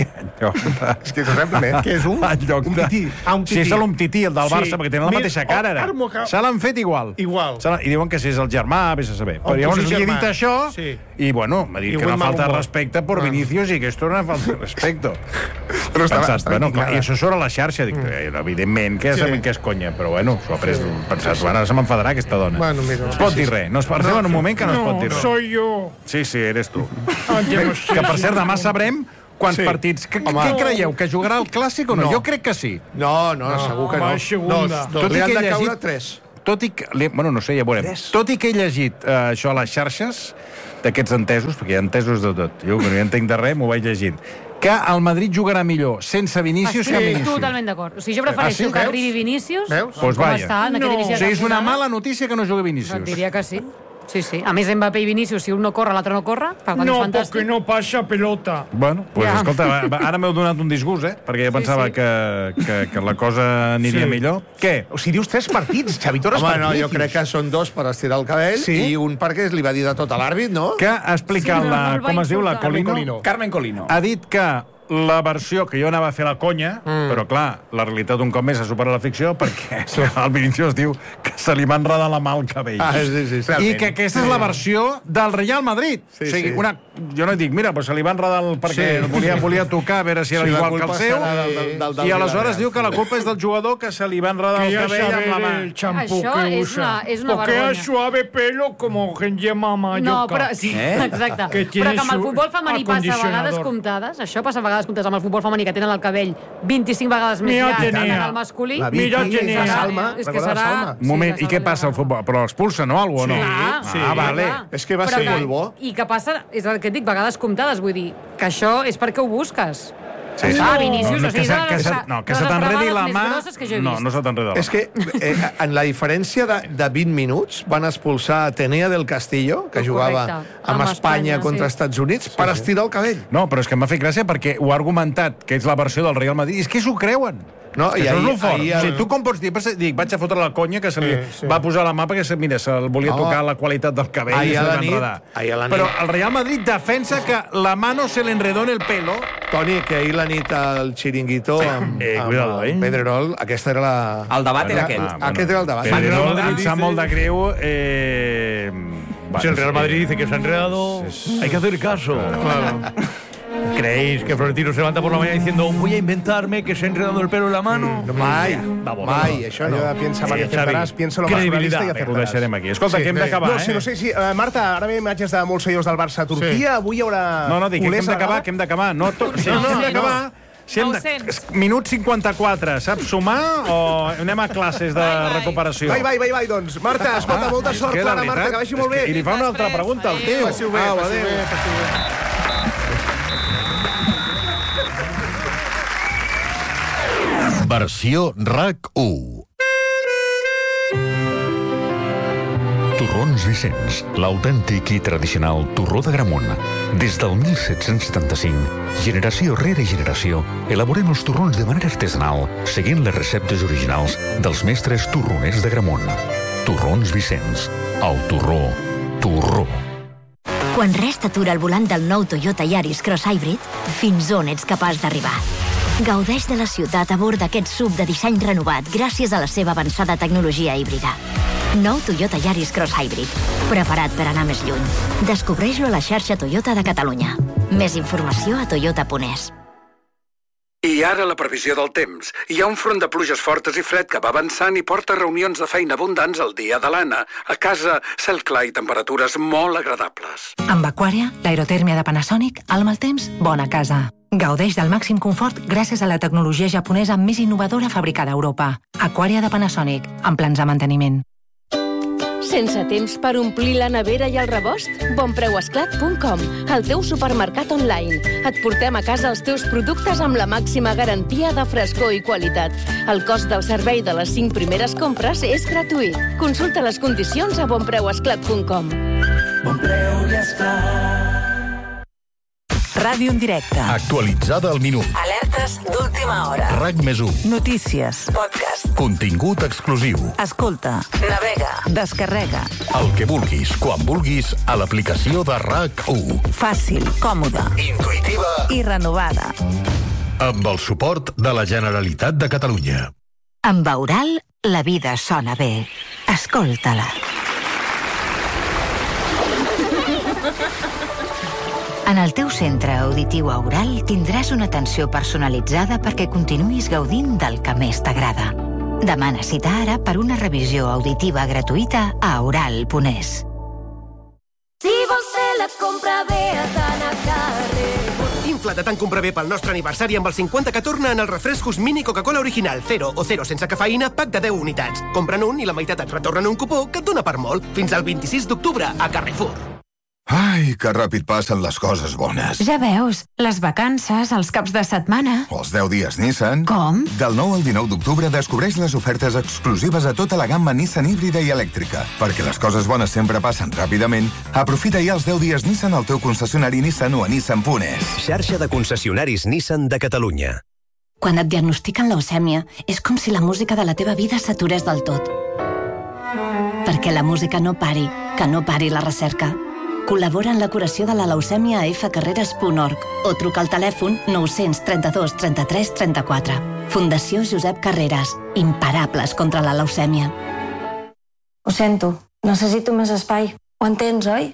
És que simplement, que és un, en lloc de... un tití. Ah, un Si tití. és l'umtití, el del Sí. Barça, perquè tenen la Mira, mateixa cara, ara ara. m'ho acaba- Se l'han fet igual. Igual. Se l'han- I diuen que si és el germà, vés a saber. O Però llavors cosí li he germà. dit això, Sí. i bueno, m'ha dit I que avui una mal falta de humor. respecte per Ah. Vinicius i que esto era una falta de respecte. Però està- Pensat, està bueno, clar, indignada. i això sobre la xarxa, dic, eh, evidentment que és, Sí. que és conya, però bueno, s'ho ha pres, pensat, bueno, ara se m'enfadarà aquesta dona. Bueno, mira, es pot dir res, no es parlem en un moment que no, es pot dir res. soy yo. Sí, sí, eres tu. Ah, ja no Que, per cert, demà sabrem quants Sí. partits... Que, Home. què creieu, que jugarà el Clàssic o no? No. Jo crec que sí. No, no, no, segur que no. va, segunda. Dos, dos. Tot i Li han que he de caure llegit- tres. Tot i que... li- Bueno, no sé, ja veurem. Tres. Tot i que he llegit eh, això a les xarxes, d'aquests entesos, perquè hi ha entesos de tot, jo que no hi entenc de res, m'ho vaig llegint, que el Madrid jugarà millor sense Vinícius que amb Estic Vinícius. totalment d'acord. O sigui, jo prefereixo Ah, sí? que Veus? arribi Vinícius, Veus? com Pues vaya. està en aquest No. inici de O sigui, és una temporada. mala notícia que no jugui Et Vinícius. diria que sí. Sí, sí. A més, Mbappé i Vinícius, si un no corre, l'altre no corre, per tant, és No, fantàstic. porque no pasa pelota. Bueno, pues, Ja. escolta, va- va- ara m'heu donat un disgust, eh? Perquè jo pensava sí. Que, que, que la cosa aniria Sí. millor. Què? O sigui, dius tres partits, Xavi Torres Home, per no, jo Vinícius. crec que són dos per estirar el cabell Sí? i un perquè li va dir de tot a l'àrbit, no? Que ha explicat Sí, no, la... no el va Com es diu, la insultar. Colino? Colino. Carmen Colino. Ha dit que la versió que jo anava a fer la conya, mm. però clar, la realitat un cop més ha superat la ficció perquè el Vinícius diu que se li va enredar la mà al cabell. Ah, sí, sí, sí. I que aquesta és la versió del Real Madrid. Sí, o sigui, sí. una... jo no dic, mira, pues se li va enredar el... perquè Sí. volia, volia tocar a veure si era Sí, la igual que el culpa seu, serà del- del- del- del i aleshores Villarreal. diu que la culpa és del jugador que se li va enredar Que el ya cabell amb la saber mà. el champú Això que és usa. una- és una Porque vergonya. es suave pelo como Genjema Mayoka. No, però, sí, Eh? exacte. Que tiene Però que amb el su futbol femení passa a vegades acondicionador. comptades, això passa a vegades comptades amb el futbol femení, que tenen el cabell vint-i-cinc vegades més Mira, llarg que Atenea. en el masculí. La Mira, Vicky, Genea. la Salma, És que recorda la serà... Salma? Un moment, Sí, i què passa al futbol? Però l'expulsen o alguna cosa, no? Clar, Sí. Ah, vale. clar. És que va Però ser molt bo. I que passa, és el que et dic, vegades comptades, vull dir, que això és perquè ho busques. Sí, sí. Ah, Vinícius, no, no, o sigui, que se, de les- que se, de no, que les se t'enredi travades la més mà... grosses que jo he No, vist. no se t'enredi la mà. És que eh, en la diferència de, de vint minuts van expulsar Atenea del Castillo, que jugava Correcte. amb, Amb Espanya Espanya, contra sí. Estats Units, per estirar el cabell. No, però és que m'ha fet gràcia perquè ho ha argumentat, que és la versió del Real Madrid, i és que s'ho creuen. No, Que i això és ahir- el fort. ahir O el- sigui, tu com pots dir? Dic, vaig a fotre la conya que se li Sí, sí. va posar la mà perquè, se- mira, se'l volia No. tocar la qualitat del cabell Ahir i se a li la va nit- enredar. ahir a la nit. Però el Real Madrid defensa que la mano se le enredó en el pelo. Toni, que ahir la nit al Xiringuito amb, Eh, amb cuidado, el eh? Pedrerol, aquesta era la... El debat era la- aquest. Ah, aquest era el debat. Pedrerol, Madrid em sap dice- molt de greu... Eh... Si el Real Madrid dice que se ha enredado, hay que hacer caso. ¿Creéis que Florentino se levanta por la mañana diciendo voy a inventarme que se ha enredado el pelo en la mano? No, mai, Vamos, mai, això no. Allò de piensa mal y Sí, acertaràs, Xavi. piensa lo más Credibilitat. realista i Ho acertaràs. deixarem aquí. Escolta, Sí, que hem bé. d'acabar, no, eh? sí, no sé si... Uh, Marta, ara ve imatges de molts seguidors del Barça a Turquia, Sí. avui hi haurà... No, no, dic que culers hem a la d'acabar, grada? que hem d'acabar. No, to... sí, no, hem d'acabar. Si hem de... nou-cents. Minut cinquanta-quatre, saps sumar o anem a classes de recuperació? Vai, vai, vai, vai, doncs. Marta, escolta, molta sort, És que, la Clara, Marta, veritat, que vagi és molt bé. I li fa una altra pregunta al tio. Passi-ho bé, Au, passi-ho adéu. bé, passi-ho bé. Versió RAC u. Torrons Vicenç, l'autèntic i tradicional torró de Gramunt. Des del mil set-cents setanta-cinc, generació rere generació, elaborem els torrons de manera artesanal, seguint les receptes originals dels mestres torroners de Gramunt. Torrons Vicenç, el torró, torró. Quan res t'atura al volant del nou Toyota Yaris Cross Hybrid, fins on ets capaç d'arribar? Gaudeix de la ciutat a bord d'aquest sub de disseny renovat gràcies a la seva avançada tecnologia híbrida. Nou Toyota Yaris Cross Hybrid, preparat per anar més lluny. Descobreix-lo a la xarxa Toyota de Catalunya. Més informació a toyota punt es. I ara la previsió del temps. Hi ha un front de pluges fortes i fred que va avançant i porta reunions de feina abundants el dia de l'Anna. A casa, cel clar i temperatures molt agradables. Amb Aquària, l'aerotèrmia de Panasonic, al mal temps, bona casa. Gaudeix del màxim confort gràcies a la tecnologia japonesa més innovadora fabricada a Europa. Aquària de Panasonic, amb plans de manteniment. Sense temps per omplir la nevera i el rebost? bonpreuesclat punt com, el teu supermercat online. Et portem a casa els teus productes amb la màxima garantia de frescor i qualitat. El cost del servei de les cinc primeres compres és gratuït. Consulta les condicions a bonpreuesclat punt com. Bon preu i esclat. Ràdio en directe. Actualitzada al minut. Alertes d'última hora. RAC més u. Notícies. Podcast. Contingut exclusiu. Escolta. Navega. Descarrega. El que vulguis, quan vulguis, a l'aplicació de RAC u. Fàcil, còmoda, intuïtiva i renovada. Amb el suport de la Generalitat de Catalunya. Amb Aural, la vida sona bé. Escolta-la. En el teu centre auditiu Aural tindràs una atenció personalitzada perquè continuïs gaudint del que més t'agrada. Demana cita ara per una revisió auditiva gratuïta a aural punt es. Si vols fer la compra bé, has d'anar a Carrefour. Infla't tant compra bé pel nostre aniversari amb el cinquanta que torna en els refrescos mini Coca-Cola original, zero o zero sense cafeïna, pack de deu unitats. Compra'n un i la meitat et retornen un cupó que et dona per molt. Fins al vint-i-sis d'octubre a Carrefour. Ai, que ràpid passen les coses bones. Ja veus, les vacances, els caps de setmana... O els deu dies Nissan. Com? Del nou al dinou d'octubre descobreix les ofertes exclusives a tota la gamma Nissan híbrida i elèctrica. Perquè les coses bones sempre passen ràpidament, aprofita ja els deu dies Nissan al teu concessionari Nissan o a nissan punt es. Xarxa de concessionaris Nissan de Catalunya. Quan et diagnostiquen leucèmia, és com si la música de la teva vida s'aturés del tot. Perquè la música no pari, que no pari la recerca. Col·labora en la curació de la leucèmia a efa carreres punt org o truca al telèfon nou trenta-dos trenta-tres trenta-quatre. Fundació Josep Carreras. Imparables contra la leucèmia. Ho sento, necessito més espai. Ho entens, oi?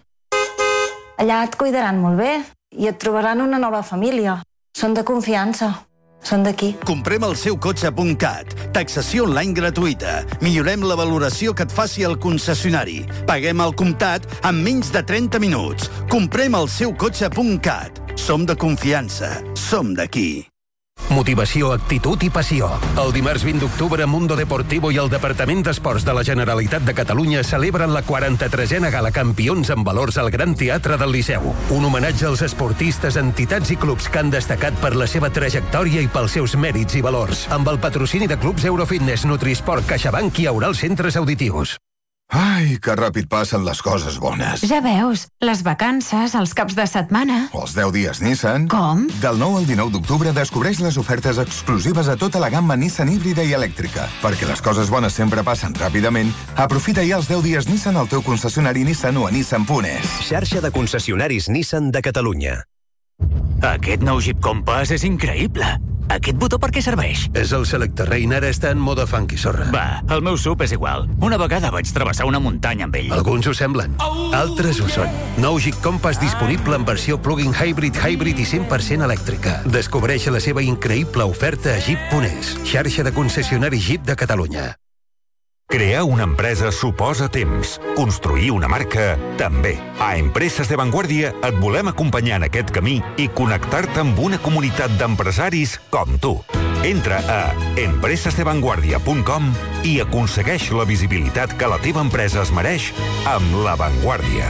Allà et cuidaran molt bé i et trobaran una nova família. Són de confiança. Són d'aquí. Comprem el seu cotxe punt cat. Taxació online gratuïta. Millorem la valoració que et faci el concessionari. Paguem el comptat en menys de trenta minuts. Comprem el seu cotxe punt cat. Som de confiança. Som d'aquí. Motivació, actitud i passió. El dimarts vint d'octubre, Mundo Deportivo i el Departament d'Esports de la Generalitat de Catalunya celebren la quaranta-tresena Gala Campions amb valors al Gran Teatre del Liceu. Un homenatge als esportistes, entitats i clubs que han destacat per la seva trajectòria i pels seus mèrits i valors. Amb el patrocini de clubs Eurofitness, Nutrisport, CaixaBank i Aural Centres Auditius. Ai, que ràpid passen les coses bones. Ja veus, les vacances, els caps de setmana... O els deu dies Nissan. Com? Del nou al dinou d'octubre descobreix les ofertes exclusives a tota la gamma Nissan híbrida i elèctrica. Perquè les coses bones sempre passen ràpidament, aprofita ja els deu dies Nissan al teu concessionari Nissan o a nissan punt es. Xarxa de concessionaris Nissan de Catalunya. Aquest nou Jeep Compass és increïble. Aquest botó per què serveix? És el Selecterrain, ara està en mode funky, sorra. Va, el meu sub és igual. Una vegada vaig travessar una muntanya amb ell. Alguns ho semblen, altres ho són. Nou Jeep Compass disponible en versió plug-in hybrid, hybrid i cent per cent elèctrica. Descobreix la seva increïble oferta a jeep punt es, xarxa de concessionaris Jeep de Catalunya. Crear una empresa suposa temps. Construir una marca, també. A Empreses de Vanguardia et volem acompanyar en aquest camí i connectar-te amb una comunitat d'empresaris com tu. Entra a empreses de vanguardia punt com i aconsegueix la visibilitat que la teva empresa es mereix amb La Vanguardia.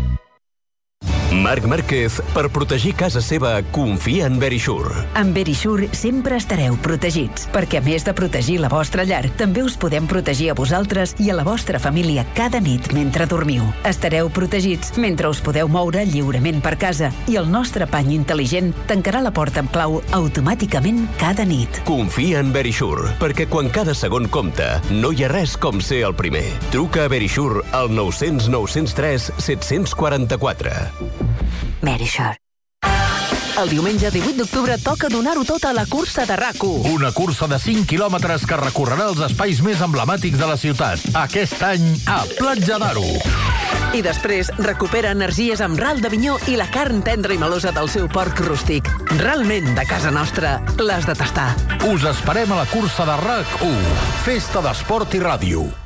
Marc Márquez, per protegir casa seva, confia en Verisure. Amb Verisure sempre estareu protegits, perquè a més de protegir la vostra llar, també us podem protegir a vosaltres i a la vostra família cada nit mentre dormiu. Estareu protegits mentre us podeu moure lliurement per casa i el nostre pany intel·ligent tancarà la porta amb clau automàticament cada nit. Confia en Verisure, perquè quan cada segon compta, no hi ha res com ser el primer. Truca a Verisure al nou cents nou cents tres set cents quaranta-quatre. Verisure. El diumenge divuit d'octubre toca donar-ho tot a la cursa de RAC u. Una cursa de cinc quilòmetres que recorrerà els espais més emblemàtics de la ciutat. Aquest any a Platja d'Aro. I després recupera energies amb ral d'Avinyó i la carn tendra i melosa del seu porc rústic. Realment de casa nostra l'has de tastar. Us esperem a la cursa de RAC u. Festa d'Esport i Ràdio.